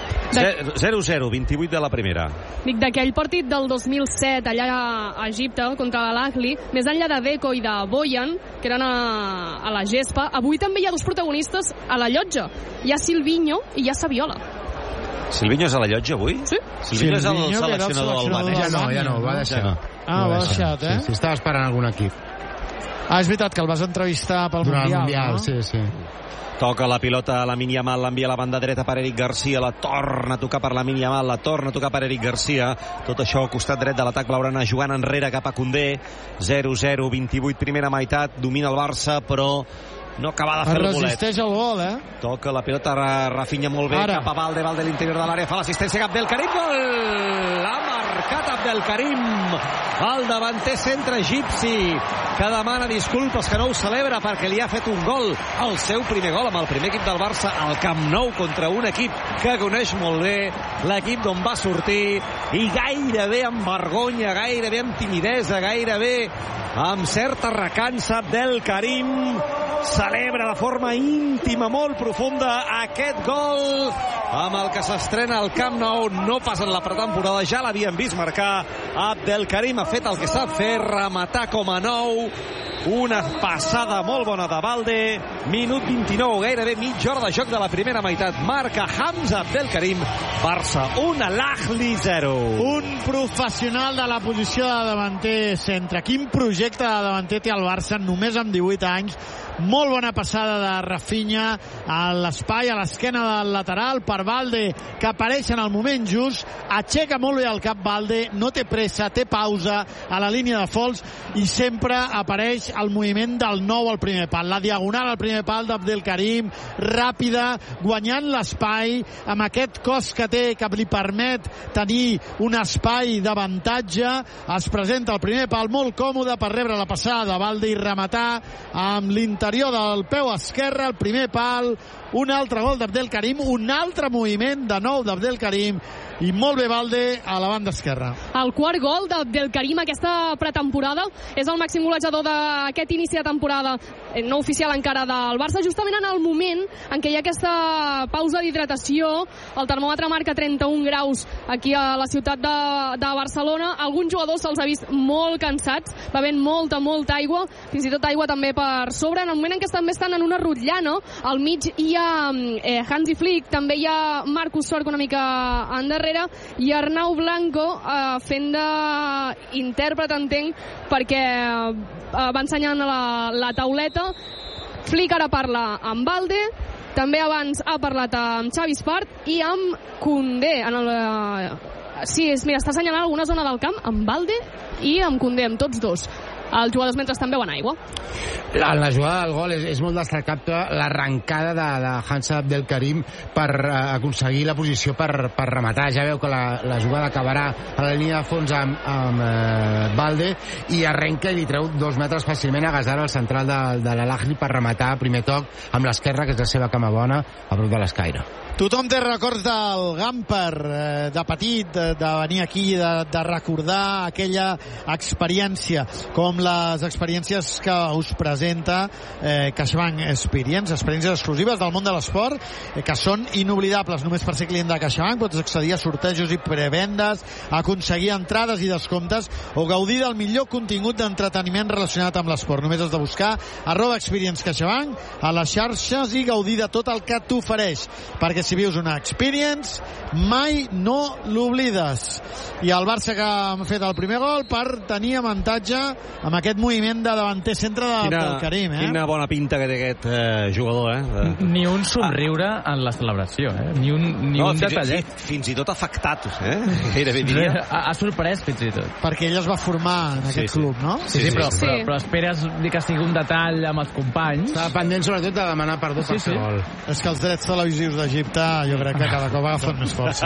zero zero, vint-i-vuit de la primera. Dic, d'aquell partit del dos mil set allà a Egipte contra l'Al-Ahly, més enllà de Deco i de Boyan, que eren a, a la gespa, avui també hi ha dos protagonistes a la llotja. Hi ha Silvinho i hi ha Saviola. Silvinho és a la llotja avui? Sí. Silvinho, Silvinho és el seleccionador albà. Ja no, ja no, va deixar. Ja no. Ah, va deixat, eh? Sí, sí, estava esperant algun equip. Ah, és veritat que el vas entrevistar pel Durant Mundial, el Mundial, no? sí, sí. Toca la pilota a Lamine Yamal, l'envia a la banda dreta per Eric Garcia, la torna a tocar per Lamine Yamal, la torna a tocar per Eric Garcia. Tot això al costat dret de l'atac blaugrana, jugant enrere cap a Koundé. zero zero, vint-i-vuit, primera meitat, domina el Barça, però no acaba de fer el bolet. Resisteix el gol, eh? Toca la pilota a Rafinha molt bé, Ara. cap a Valde, Valde a l'interior de l'àrea, fa l'assistència Abdelkarim, gol! Ha marcat Abdelkarim, el davanter centre egipci, que demana disculpes, que no ho celebra perquè li ha fet un gol, el seu primer gol amb el primer equip del Barça al Camp Nou contra un equip que coneix molt bé, l'equip d'on va sortir, i gairebé amb vergonya, gairebé amb timidesa, gairebé amb certa recança. Abdelkarim celebra de forma íntima, molt profunda, aquest gol amb el que s'estrena al Camp Nou, no pas en la pretemporada, ja l'havien vist marcar. Abdelkarim ha fet el que sap fer, rematar com a nou, una passada molt bona de Valde, minut vint-i-nou, gairebé mitja hora de joc de la primera meitat, marca Hamza Abdelkarim, Barça un, Al-Ahly zero. Un professional de la posició de davanter centre. Quin projecte de davanter té el Barça només amb divuit anys. Molt bona passada de Rafinha a l'espai, a l'esquena del lateral per Valde, que apareix en el moment just, aixeca molt bé el cap Valde, no té pressa, té pausa a la línia de fons i sempre apareix el moviment del nou al primer pal, la diagonal al primer pal d'Abdelkarim, ràpida, guanyant l'espai amb aquest cos que té, que li permet tenir un espai d'avantatge. Es presenta al primer pal molt còmode per rebre la passada de Valde i rematar amb l'interior del peu esquerre, el primer pal, un altre gol d'Abdelkarim, un altre moviment de nou d'Abdelkarim i molt bé Valde a la banda esquerra. El quart gol d'Abdelkarim aquesta pretemporada és el màxim golejador d'aquest inici de temporada no oficial encara del Barça, justament en el moment en què hi ha aquesta pausa d'hidratació. El termòmetre marca trenta-un graus aquí a la ciutat de, de Barcelona. Alguns jugadors se'ls ha vist molt cansats, bevent molta, molta aigua, fins i tot aigua també per sobre. En el moment en què també estan en una rotllana, al mig hi ha eh, Hansi Flick, també hi ha Marcus Sorg una mica endarrere, i Arnau Blanco eh, fent d'intèrpret, entenc, perquè eh, va ensenyant la, la tauleta. Flick ara parla amb Valde, també abans ha parlat amb Xavi Espart i amb Koundé en el, eh, sí, és, mira, està assenyalant alguna zona del camp amb Valde i amb Koundé, amb tots dos. els jugadors mentrestant beuen aigua. La, la jugada del gol és, és molt destacable, l'arrencada de, de Hansa Abdelkarim per uh, aconseguir la posició per, per rematar. Ja veu que la, la jugada acabarà a la línia de fons amb, amb uh, Balde, i arrenca i li treu dos metres fàcilment a Gazar, al central de, de l'Al-Ahly, per rematar primer toc amb l'esquerra, que és la seva cama bona, a prop de l'escaire. Tothom té records del Gamper, eh, de petit, de, de venir aquí, de, de recordar aquella experiència, com les experiències que us presenta eh, CaixaBank Experience, experiències exclusives del món de l'esport, eh, que són inoblidables. Només per ser client de CaixaBank pots accedir a sortejos i prevendes, aconseguir entrades i descomptes o gaudir del millor contingut d'entreteniment relacionat amb l'esport. Només has de buscar arroba Experience CaixaBank a les xarxes i gaudir de tot el que t'ofereix, perquè si vius una experience mai no l'oblides. I el Barça, que ha fet el primer gol per tenir avantatge amb aquest moviment de davanter centre de, quina, del Karim, eh? Quina bona pinta que té aquest eh, jugador, eh? De... Ni un somriure ah. en la celebració, eh? Ni un, ni no, un fins, detallet. Fins, fins i tot afectat, eh? Gairebé diria. Ha, ha sorprès, fins i tot. Perquè ell es va formar en aquest sí, club, sí. no? Sí, sí, sí, però, sí. Però, però esperes que sigui un detall amb els companys. Estava pendent sobretot de demanar perdó sí, per sí. gol. És que els drets televisius d'Egipte jo crec que cada cop agafen més força,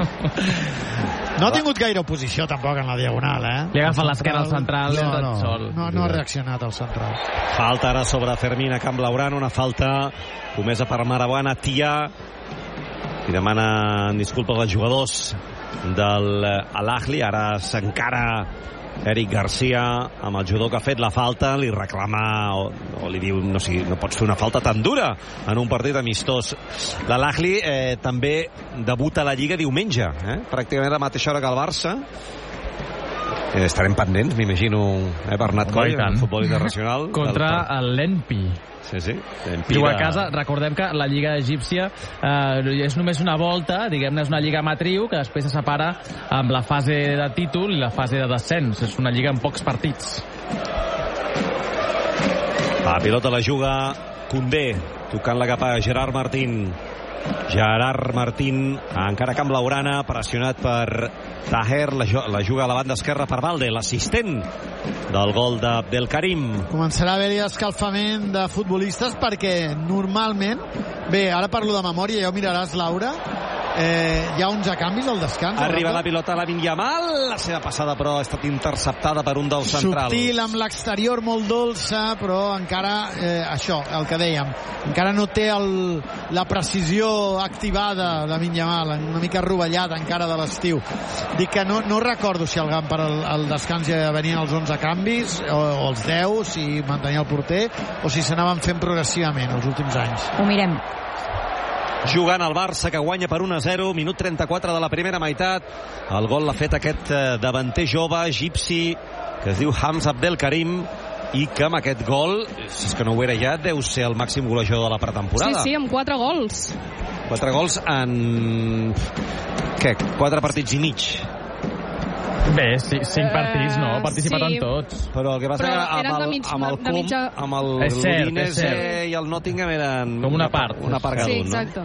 eh? No ha tingut gaire oposició tampoc en la diagonal, eh? Li ha agafat l'esquerra al central. No, no, no, sol. no, no ha reaccionat al central. Falta ara sobre Fermín a Camp Blaugrana, una falta comesa per Maravana Tia, i demanen disculpes als jugadors del Al-Ahly. Ara s'encara Eric Garcia amb el jugador que ha fet la falta, li reclama o, o li diu no, sigui, no pots fer una falta tan dura en un partit amistós. L'Al-Ahly eh, també debuta a la Lliga diumenge, eh? Pràcticament a la mateixa hora que el Barça. Eh, estarem pendents, m'imagino, eh, Bernat Coll, en el futbol internacional. Contra del... el Lenpi. Sí, sí. Juga a casa. Recordem que la Lliga egípcia eh, és només una volta, diguem-ne, és una lliga matriu que després se separa amb la fase de títol i la fase de descens. És una lliga amb pocs partits. La pilota la juga Koundé, tocant-la cap a Gerard Martín. Gerard Martín, encara Camp Blaugrana, pressionat per Taher, la, la juga a la banda esquerra per Balde, l'assistent del gol d'Abdelkarim. Començarà a haver-hi escalfament de futbolistes perquè normalment, bé, ara parlo de memòria, ja ho miraràs, Laura, eh, hi ha onze canvis al descans. Arriba la pilota a Lamine Yamal, la seva passada però ha estat interceptada per un dels centrals. Subtil, amb l'exterior molt dolça, però encara, eh, això, el que dèiem, encara no té el, la precisió activada de Lamine Yamal, una mica rovellat encara de l'estiu. Dic que no, no recordo si al Gamper al, al descans ja venien els onze canvis o, o els deu, si mantenia el porter o si s'anaven fent progressivament els últims anys. Ho mirem. Jugant el Barça, que guanya per un a zero, minut trenta-quatre de la primera meitat. El gol l'ha fet aquest davanter jove egipci que es diu Hamza Abdelkarim, i que amb aquest gol, si és que no ho era ja, deu ser el màxim golejador de la pretemporada. Sí, sí, amb quatre gols. Quatre gols en... què? Quatre partits i mig. Bé, sí, cinc partits, no? Ha participat sí. en tots. Però el que passa Però que amb el, mig, amb el Com, mitja... amb el Udinese i el Nottingham eren... Com una part. Una part cada sí, un, exacte.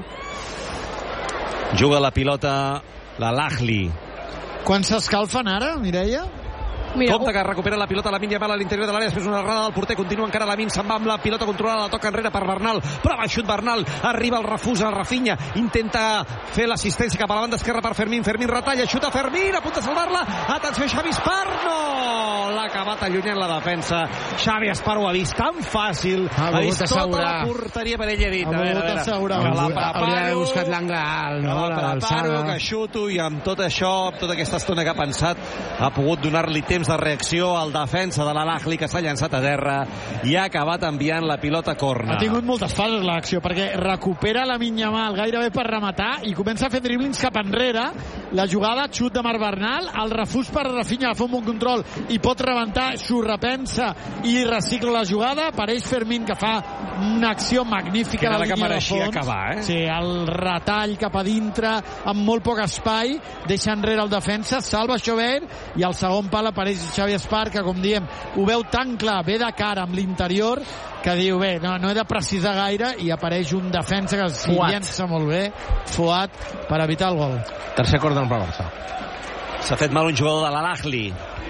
No? Juga la pilota l'Al-Ahly. Quan s'escalfen ara, Mireia? Mira, Compte que recupera la pilota Lamine Yamal a l'interior de l'àrea, després una errada del porter, continua encara Lamine, se'n va amb la pilota controlada, la toca enrere per Bernal, prova el xut Bernal, arriba el refús a Rafinha, intenta fer l'assistència cap a la banda esquerra per Fermín, Fermín retalla, xuta Fermín, a punt de salvar-la, atenció Xavi Esparno, l'ha acabat allunyant la defensa, Xavi Esparno ho ha vist tan fàcil, ha, ha vist tota la porteria per ell, ha dit, ha volgut assegurar, que la preparo, hauria d'haver buscat l'angle alt, no? Que la preparo, que xuto, i amb tot això, amb tota aquesta estona que ha pensat, ha pogut donar-li temps de reacció al defensa de l'Al-Ahly, que s'ha llançat a terra i ha acabat enviant la pilota a corna. Ha tingut moltes fases l'acció, perquè recupera Lamine Yamal gairebé per rematar i comença a fer driblings cap enrere, la jugada, xut de Marc Bernal, el refús per Rafinha, fa un bon control i pot rebentar, s'ho repensa i recicla la jugada, apareix Fermín, que fa una acció magnífica a la línia de fons. Acabar, eh? Sí, el retall cap a dintre amb molt poc espai, deixa enrere el defensa, salva Chauvert i al segon pal apareix Xavi Espar, que com diem ho veu tan clar, ve de cara amb l'interior, que diu, bé, no, no he de precisar gaire, i apareix un defensa que s'hi llença molt bé, Fuat, per evitar el gol. Tercer córner per Barça. S'ha fet mal un jugador de l'Al-Ahly.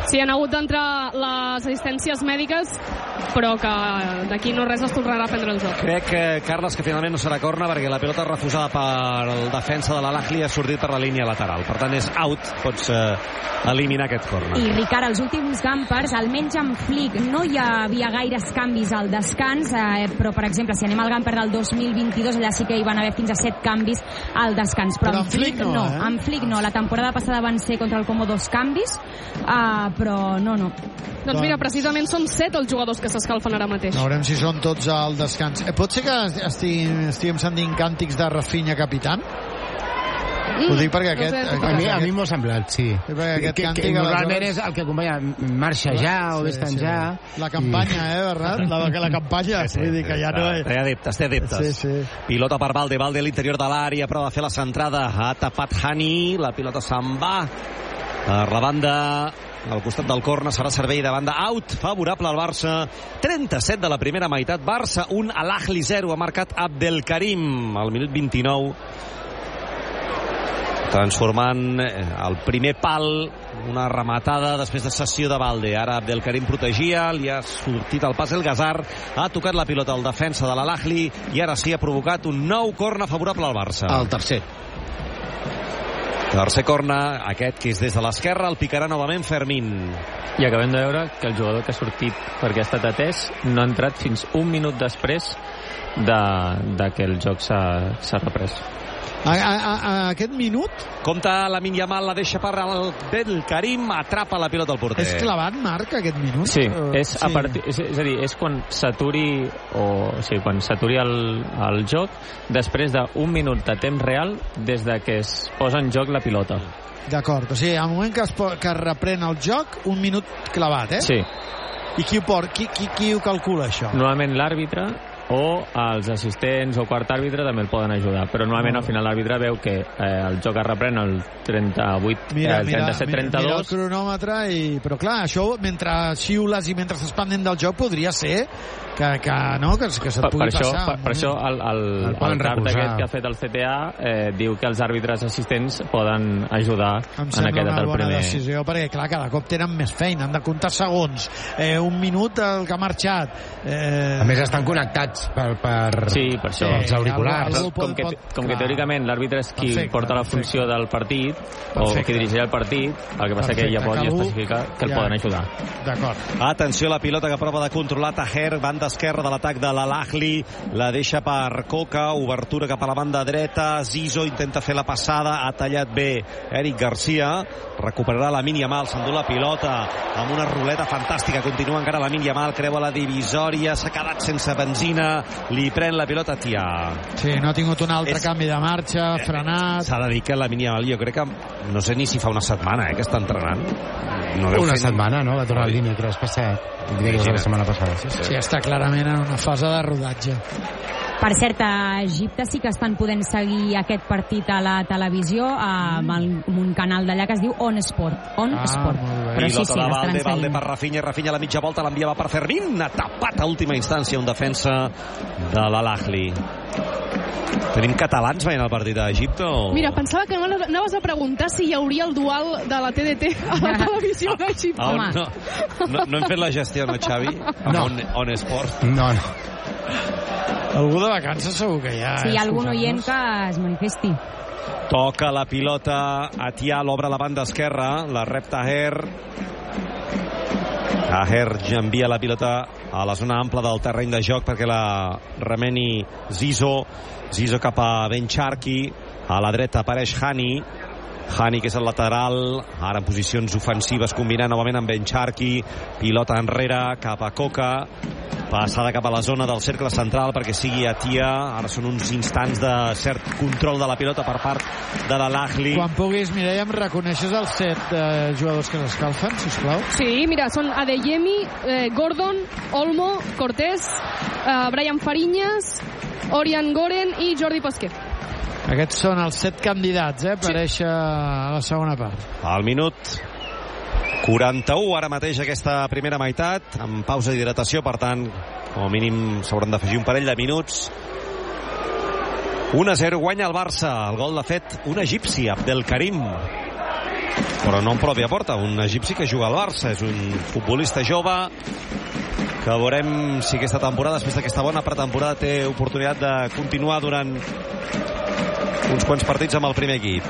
Sí, han hagut d'entrar les assistències mèdiques, però que d'aquí no res es tornarà a prendre el joc. Crec, que, Carles, que finalment no serà corna perquè la pilota refusada per el defensa de l'Al-Ahly ha sortit per la línia lateral. Per tant, és out, pots eh, eliminar aquest corna. I, Ricard, els últims Gampers, almenys amb Flick, no hi havia gaires canvis al descans, eh, però, per exemple, si anem al Gamper del dos mil vint-i-dos, allà sí que hi van haver fins a set canvis al descans. Però, però amb Flick, Flick no, no eh? amb Flick no. La temporada passada van ser contra el Como dos canvis, eh, però no, no. Doncs mira, precisament són set els jugadors que s'escalfen ara mateix. Veurem si són tots al descans. Eh, pot ser que estiguem, estiguem sentint càntics de Rafinha capitán? Mm, Ho dic perquè aquest... No sé, a mi, a mi m'ho ha semblat, sí. sí que, que, que normalment és el que acompanya marxa ja o vés-te'n sí, sí. ja. La campanya, eh, Bernat? La, la campanya, sí, sí, vull dir que ja no... És... Té adeptes, té adeptes. Sí, sí. Pilota per Valde, Valde a l'interior de l'àrea, prova de fer la centrada. Ha tapat Hani, la pilota se'n va. Per la banda, al costat del corna, serà servei de banda out, favorable al Barça. trenta-set de la primera meitat, Barça un, Al-Ahly zero, ha marcat Abdelkarim al minut vint-i-nou, transformant el primer pal, una rematada després de cessió de Valde. Ara Abdelkarim protegia, li ha sortit el pas el Gazar, ha tocat la pilota al defensa de l'Al-Ahly i ara sí ha provocat un nou corna favorable al Barça. El tercer. Tercer corna, aquest que és des de l'esquerra, el picarà novament Fermín. I acabem de veure que el jugador que ha sortit perquè ha estat atès no ha entrat fins un minut després de, de que el joc s'ha reprès. A, a, a aquest minut... Compta Lamine Yamal, la deixa per al Abdelkarim, atrapa la pilota al porter. És clavat, Marc, aquest minut? Sí, és, sí. A partir, és, és a dir, és quan s'aturi o, o sigui, quan s'aturi el, el joc després d'un minut de temps real des de que es posa en joc la pilota. D'acord, o sigui, al moment que es, que es reprèn el joc, un minut clavat, eh? Sí. I qui ho, port, qui, qui, qui ho calcula, això? Normalment l'àrbitre o els assistents o quart àrbitre també el poden ajudar, però normalment al final l'àrbitre veu que eh, el joc es reprèn el trenta-vuit, mira, eh, el trenta-set trenta-dos. Mira, mira el cronòmetre, i... però clar, això mentre xiules i mentre s'està pendent del joc podria ser que, que, no, que, que se't pugui per això, passar. Per, per això el, el, el, el cart aquest que ha fet el C T A eh, diu que els àrbitres assistents poden ajudar em en aquest una bona primer... decisió, perquè clar, cada cop tenen més feina, han de comptar segons, eh, un minut el que ha marxat. Eh... A més estan connectats per, per, sí, per això. els auriculars. Algú, algú pot, com que, pot, com que teòricament l'àrbitre és qui perfecte, porta la funció perfecte. del partit perfecte. o qui dirigeix el partit, el que passa perfecte. que ja pot algú, especificar que el ja. poden ajudar. D'acord. Atenció a la pilota que prova de controlar Taher, banda esquerra de l'atac de l'Al-Ahly, la deixa per Coca, obertura cap a la banda dreta, Zizo intenta fer la passada, ha tallat bé Eric Garcia, recuperarà Lamine Yamal, s'endú la pilota amb una ruleta fantàstica, continua encara Lamine Yamal, creua la divisòria, s'ha quedat sense benzina, li pren la pilota Tià. Sí, no ha tingut un altre és... canvi de marxa, frenat. S'ha de dir que Lamine Yamal, jo crec que no sé ni si fa una setmana eh, que està entrenant. No una fent... setmana, no? Va tornar al dimecres passat. La setmana passada. Sí, sí. sí, està clarament en una fase de rodatge. Per cert, a Egipte sí que estan podent seguir aquest partit a la televisió amb, el, amb un canal d'allà que es diu On Sport. On ah, Sport. Però sí, sí, de Valde, Valde per Rafinha, Rafinha a la mitja volta l'enviava per Fermín, ha tapat a última instància un defensa de l'Al-Ahly. Tenim catalans veient el partit a Egipte? O... Mira, pensava que anaves a preguntar si hi hauria el dual de la T D T a la televisió d'Egipte. Ah, no, no, no hem fet la gestió, no, Xavi? No. On, on Sport? No, no. Algú de vacances segur que hi ha. Si hi ha algun oient que es manifesti. Toca la pilota a Tià, l'obre a la banda esquerra, la rep Taher. Taher ja envia la pilota a la zona ampla del terreny de joc perquè la remeni Zizo. Zizo cap a Ben Charki. A la dreta apareix Hani. Hani, que és el lateral, ara en posicions ofensives, combinant novament amb Ben Charki. Pilota enrere, cap a Coca. Passada cap a la zona del cercle central perquè sigui a Tià. Ara són uns instants de cert control de la pilota per part de l'Al-Ahly. Quan puguis, Mireia, em reconeixes els set eh, jugadors que s'escalfen, sisplau? Sí, mira, són Adeyemi, eh, Gordon, Olmo, Cortés, eh, Brian Fariñas, Orian Goren i Jordi Pasquer. Aquests són els set candidats, eh, per sí. a la segona part. Al minut quaranta-u ara mateix aquesta primera meitat, amb pausa d'hidratació, per tant, com a mínim s'hauran d'afegir un parell de minuts. un a zero guanya el Barça. El gol l'ha fet un egipci, Abdelkarim. però no en pròpia porta, un egipci que juga al Barça, és un futbolista jove que veurem si aquesta temporada, després d'aquesta bona pretemporada, té oportunitat de continuar durant uns quants partits amb el primer equip.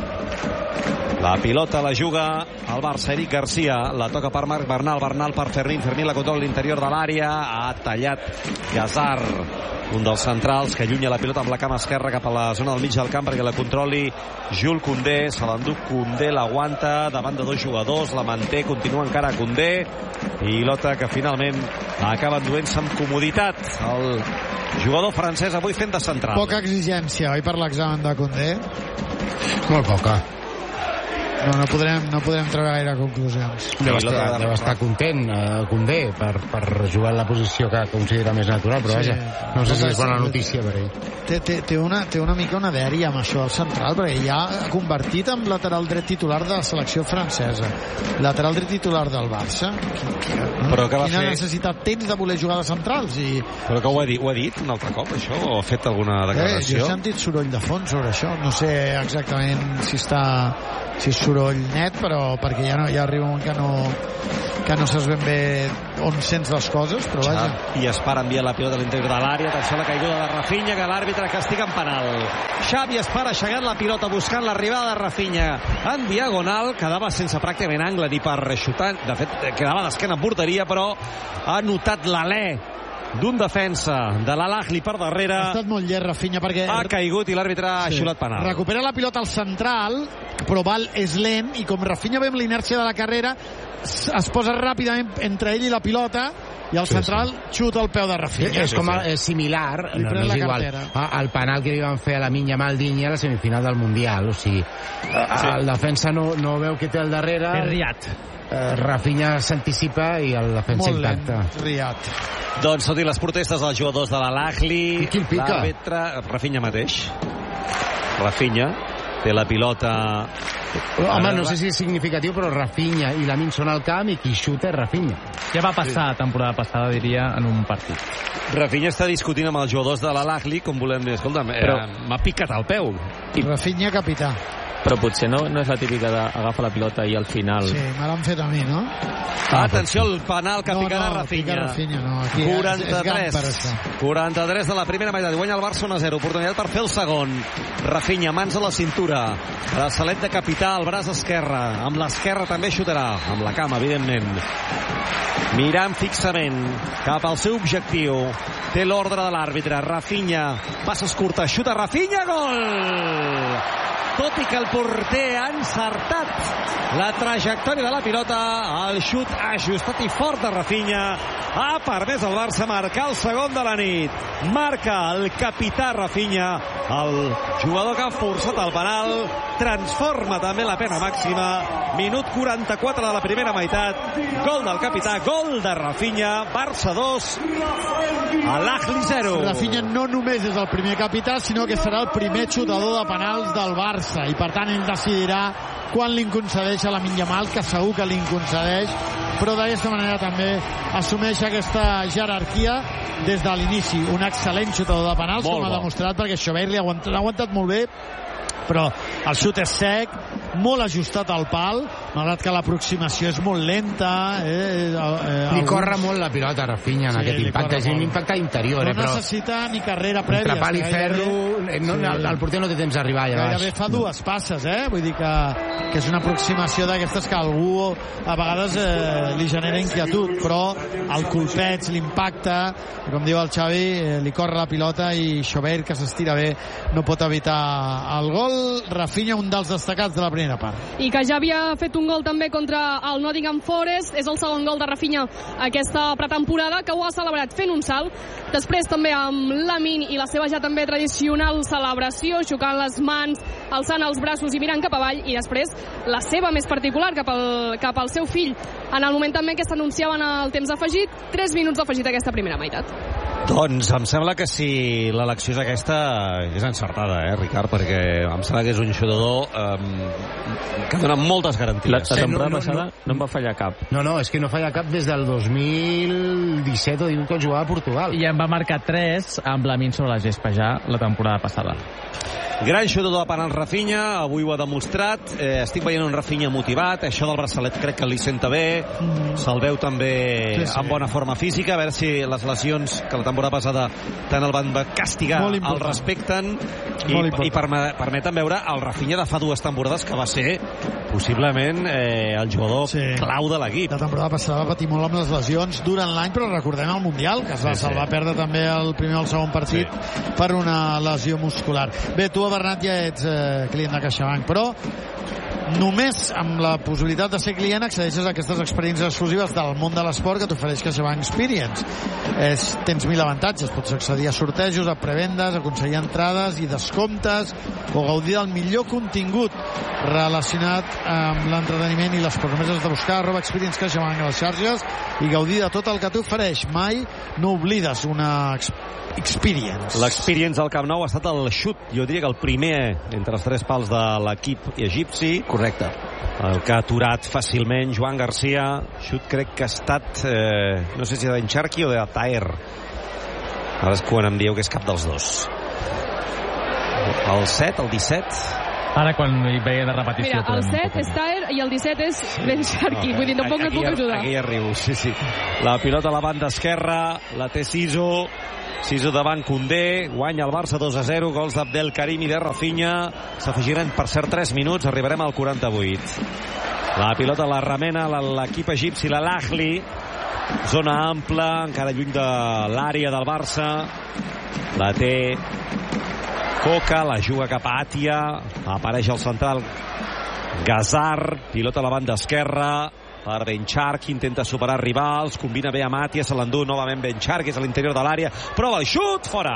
La pilota la juga el Barça, Eric Garcia, la toca per Marc Bernal, Bernal per Fermín, Fermín la controla a l'interior de l'àrea, ha tallat Gazar, un dels centrals que allunya la pilota amb la cama esquerra cap a la zona del mig del camp perquè la controli Jules Koundé, se l'endú Koundé, l'aguanta davant de dos jugadors, la manté, continua encara Koundé, pilota que finalment acaba enduent-se amb comoditat el jugador francès avui fent de central. Poca exigència, oi, per l'examen de Koundé? Molt poca. No, no podrem, no podrem treure gaire conclusions. Deu estar, deu estar content, uh, Koundé, per, per jugar en la posició que considera més natural, però sí, vaja, no sé si és bona notícia per ell. Té, té, té, una, té una mica una dèria amb això al central, perquè ja ha convertit en lateral dret titular de la selecció francesa, lateral dret titular del Barça. Però que va Quina fer... necessitat tens de voler jugar de centrals? I... Però que ho ha dit, ho ha dit un altre cop, això? O ha fet alguna declaració? Eh, jo he sentit soroll de fons sobre això. No sé exactament si està si és soroll net, però perquè ja, no, ja arriba un moment que no, que no saps ben bé on sents les coses, però vaja. I Espar envia la pilota a l'interior de l'àrea, atenció a la caiguda de Rafinha, que l'àrbitre castiga en penal. Xavi Espar ha aixecat la pilota buscant l'arribada de Rafinha en diagonal, quedava sense pràcticament angle ni per xutar, de fet quedava d'esquena en porteria, però ha notat l'alè d'un defensa de l'Al-Ahly per darrere. Ha estat molt llest Rafinha perquè ha caigut i l'àrbitre ha sí. xiulat penal. Recupera la pilota al central, però Val és lent i com Rafinha ve amb l'inèrcia de la carrera es posa ràpidament entre ell i la pilota i el sí, central sí. xuta el peu de Rafinha. És, com a, és similar, no, no és igual, al penal que li van fer a la Minya Maldini a la semifinal del Mundial. O sigui, sí. el defensa no, no veu que té al darrere. És Riat. Uh, Rafinha s'anticipa i el defensa intacta. Riat. Doncs tot i les protestes dels jugadors de l'Al-Ahly, l'àrbitre Rafinha mateix. Rafinha té la pilota. Home, no sé si és significatiu, però Rafinha i Lamine són al camp i qui xuta és Rafinha. Ja va passar la temporada passada, diria, en un partit. Rafinha està discutint amb els jugadors de l'Al-Ahly, com volem dir, escolta'm, però... eh, m'ha picat el peu. I Rafinha capità. Però potser no, no és la típica d'agafar la pilota i al final... Sí, me l'han fet a mi, no? Ah, atenció al penal que no, picarà no, Rafinha. No, Rafinha, no. Aquí quaranta-tres. És, és quaranta-tres de la primera meitat. Guanya el Barça un a zero. Oportunitat per fer el segon. Rafinha, mans a la cintura. Braçalet de capità, el braç esquerre. Amb l'esquerra també xutarà. Amb la cama, evidentment. Mirant fixament cap al seu objectiu. Té l'ordre de l'àrbitre. Rafinha, passes curtes, xuta Rafinha, gol! Tot i que el porter ha encertat la trajectòria de la pilota, el xut ajustat i fort de Rafinha ha permès al Barça marcar el segon de la nit. Marca el capità Rafinha, el jugador que ha forçat el penal, transforma també la pena màxima. Minut quaranta-quatre de la primera meitat, gol del capità, gol de Rafinha. Barça dos, Al-Ahly zero. Rafinha no només és el primer capità, sinó que serà el primer xutador de penals del Barça, i per tant ell decidirà quan li concedeix a Lamine Yamal, que segur que li concedeix, però d'aquesta manera també assumeix aquesta jerarquia des de l'inici. Un excel·lent xutador de penals, molt com bo. Ha demostrat, perquè Xavier l'ha aguantat, aguantat molt bé, però el xut és sec, molt ajustat al pal, malgrat que l'aproximació és molt lenta. Eh, eh, li alguns... corre molt la pilota a Rafinha en sí, aquest impacte, és un impacte interior. No eh, però necessita ni carrera prèvia. Entre pal i ferro, gairebé... no, sí. el, el porter no té temps d'arribar allà baix. Gairebé fa dues passes, eh? Vull dir que, que és una aproximació d'aquestes que algú a vegades eh, li genera inquietud, però el colpeig, l'impacte, com diu el Xavi, eh, li corre la pilota i Xavier, que s'estira bé, no pot evitar el gol. Rafinha, un dels destacats de la primera part. I que ja havia fet un gol també contra el Nottingham Forest. És el segon gol de Rafinha aquesta pretemporada, que ho ha celebrat fent un salt. Després també amb Lamine i la seva ja també tradicional celebració, xocant les mans, alçant els braços i mirant cap avall. I després la seva més particular cap al, cap al seu fill, en el moment també que s'anunciaven el temps afegit. tres minuts d'afegit aquesta primera meitat. Doncs em sembla que si l'elecció és aquesta és encertada, eh, Ricard, perquè em sembla que és un jugador eh, que dona moltes garanties. La, la temporada no, no, passada no, no em va fallar cap. No, no, és que no falla cap des del dos mil disset o divuit quan jugava a Portugal. I em va marcar tres amb la min sobre la gespa ja la temporada passada. Gran jugador de penal Rafinha, avui ho ha demostrat. Eh, estic veient un Rafinha motivat, això del braçalet crec que li senta bé, mm. se'l veu també sí, sí. en bona forma física, a veure si les lesions que la temporada passada tant el van castigar el respecten i, i perme permeten veure el Rafinha de fa dues temporades, que va ser possiblement eh, el jugador sí. clau de l'equip. La temporada passada va patir molt amb les lesions durant l'any, però recordem el Mundial, que sí, se'l sí. va perdre també el primer o el segon partit sí. per una lesió muscular. Bé, tu, Bernat, ja ets eh, client de CaixaBank, però només amb la possibilitat de ser client accedeixes a aquestes experiències exclusives del món de l'esport que t'ofereix CaixaBank Experience. És, tens mil avantatges, pots accedir a sortejos, a prevendes, aconseguir entrades i descomptes o gaudir del millor contingut relacionat amb l'entreteniment i les promeses de buscar arroba Experience CaixaBank a les xarxes i gaudir de tot el que t'ofereix. Mai no oblides una Experience. L'Experience al Camp Nou ha estat el xut, jo diria que el primer entre els tres pals de l'equip egipci. Correcte. El que ha aturat fàcilment Joan Garcia. Xut crec que ha estat eh, no sé si de Encharqui o de Taher. Ara és quan em dieu que és cap dels dos. El set, el disset. Ara quan hi veia la repetició... Mira, el set és Taher i el disset és Bencharqui. Vull dir, tampoc no et puc ajudar. Aquí hi arribo, sí, sí. La pilota a la banda esquerra, la té Siso. Siso davant Koundé, guanya el Barça dos a zero, gols d'Abdel Karim i de Rafinha. S'afegiran, per cert, tres minuts, arribarem al quaranta-vuit. La pilota la remena l'equip egipci, la l'Ahli. Zona ampla, encara lluny de l'àrea del Barça. La té Coca, la juga cap a Atia, apareix al central Gazar, pilota a la banda esquerra per Bencharqui, intenta superar rivals, combina bé amb Atia, se l'endú novament Bencharqui, és a l'interior de l'àrea, prova el xut, fora!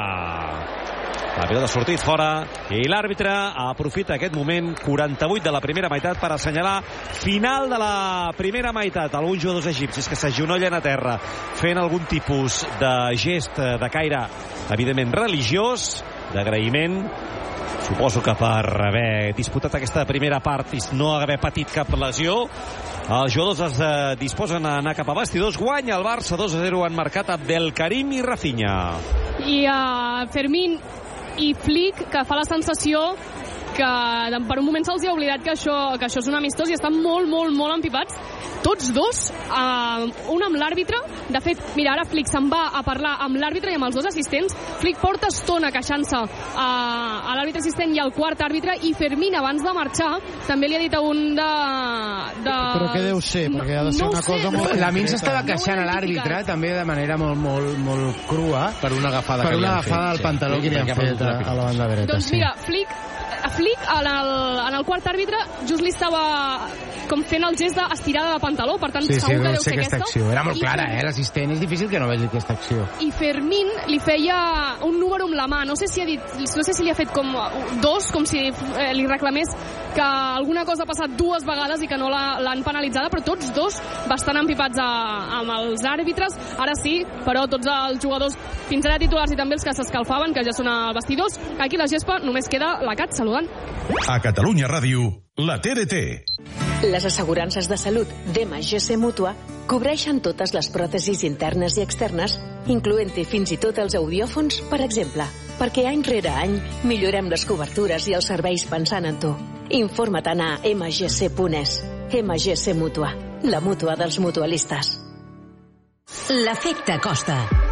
La pilota ha sortit fora i l'àrbitre aprofita aquest moment quaranta-vuit de la primera meitat per assenyalar final de la primera meitat. Alguns jugadors egipcis que s'agenollen a terra fent algun tipus de gest de caire evidentment religiós, d'agraïment, suposo que per haver disputat aquesta primera part i no haver patit cap lesió. Els jugadors es eh, disposen a anar cap a vestidors. Guanya el Barça dos a zero, han marcat Abdel Karim i Rafinha. I uh, Fermín i Flick, que fa la sensació que per un moment se'ls ha oblidat que això, que això és un amistós i estan molt, molt, molt empipats. Tots dos, uh, un amb l'àrbitre. De fet, mira, ara Flick se'n va a parlar amb l'àrbitre i amb els dos assistents. Flick porta estona queixant-se uh, a l'àrbitre assistent i al quart àrbitre, i Fermín, abans de marxar, també li ha dit a un de... de... Però què deu ser? Perquè ha de ser no una sé, cosa molt... La Min s'estava queixant a l'àrbitre, també de manera molt, molt, molt crua, per una agafada, per que una li agafada fet, al pantaló sí, que li han fet a, a la banda dreta. Doncs sí. mira, Flick a Flick en el, en el quart àrbitre just li estava com fent el gest d'estirada de pantaló, per tant sí, segur sí, que deu sé ser aquesta aquesta acció. Era molt I clara, Fer... eh, l'assistent, és difícil que no vegi aquesta acció. I Fermín li feia un número amb la mà, no sé si ha dit, no sé si li ha fet com dos, com si eh, li reclamés que alguna cosa ha passat dues vegades i que no l'han penalitzada, però tots dos bastant empipats a, amb els àrbitres. Ara sí, però tots els jugadors, fins ara titulars i també els que s'escalfaven, que ja són als vestidors, aquí a la gespa només queda la Cat saludant. A Catalunya Ràdio, la T D T. Les assegurances de salut d'E M A G C Mútua cobreixen totes les pròtesis internes i externes, incloent-hi fins i tot els audiòfons, per exemple, perquè any rere any millorem les cobertures i els serveis pensant en tu. Informa-te'n a m g c punt e s. E M A G C Mútua, la mútua dels mutualistes. L'efecte Costa.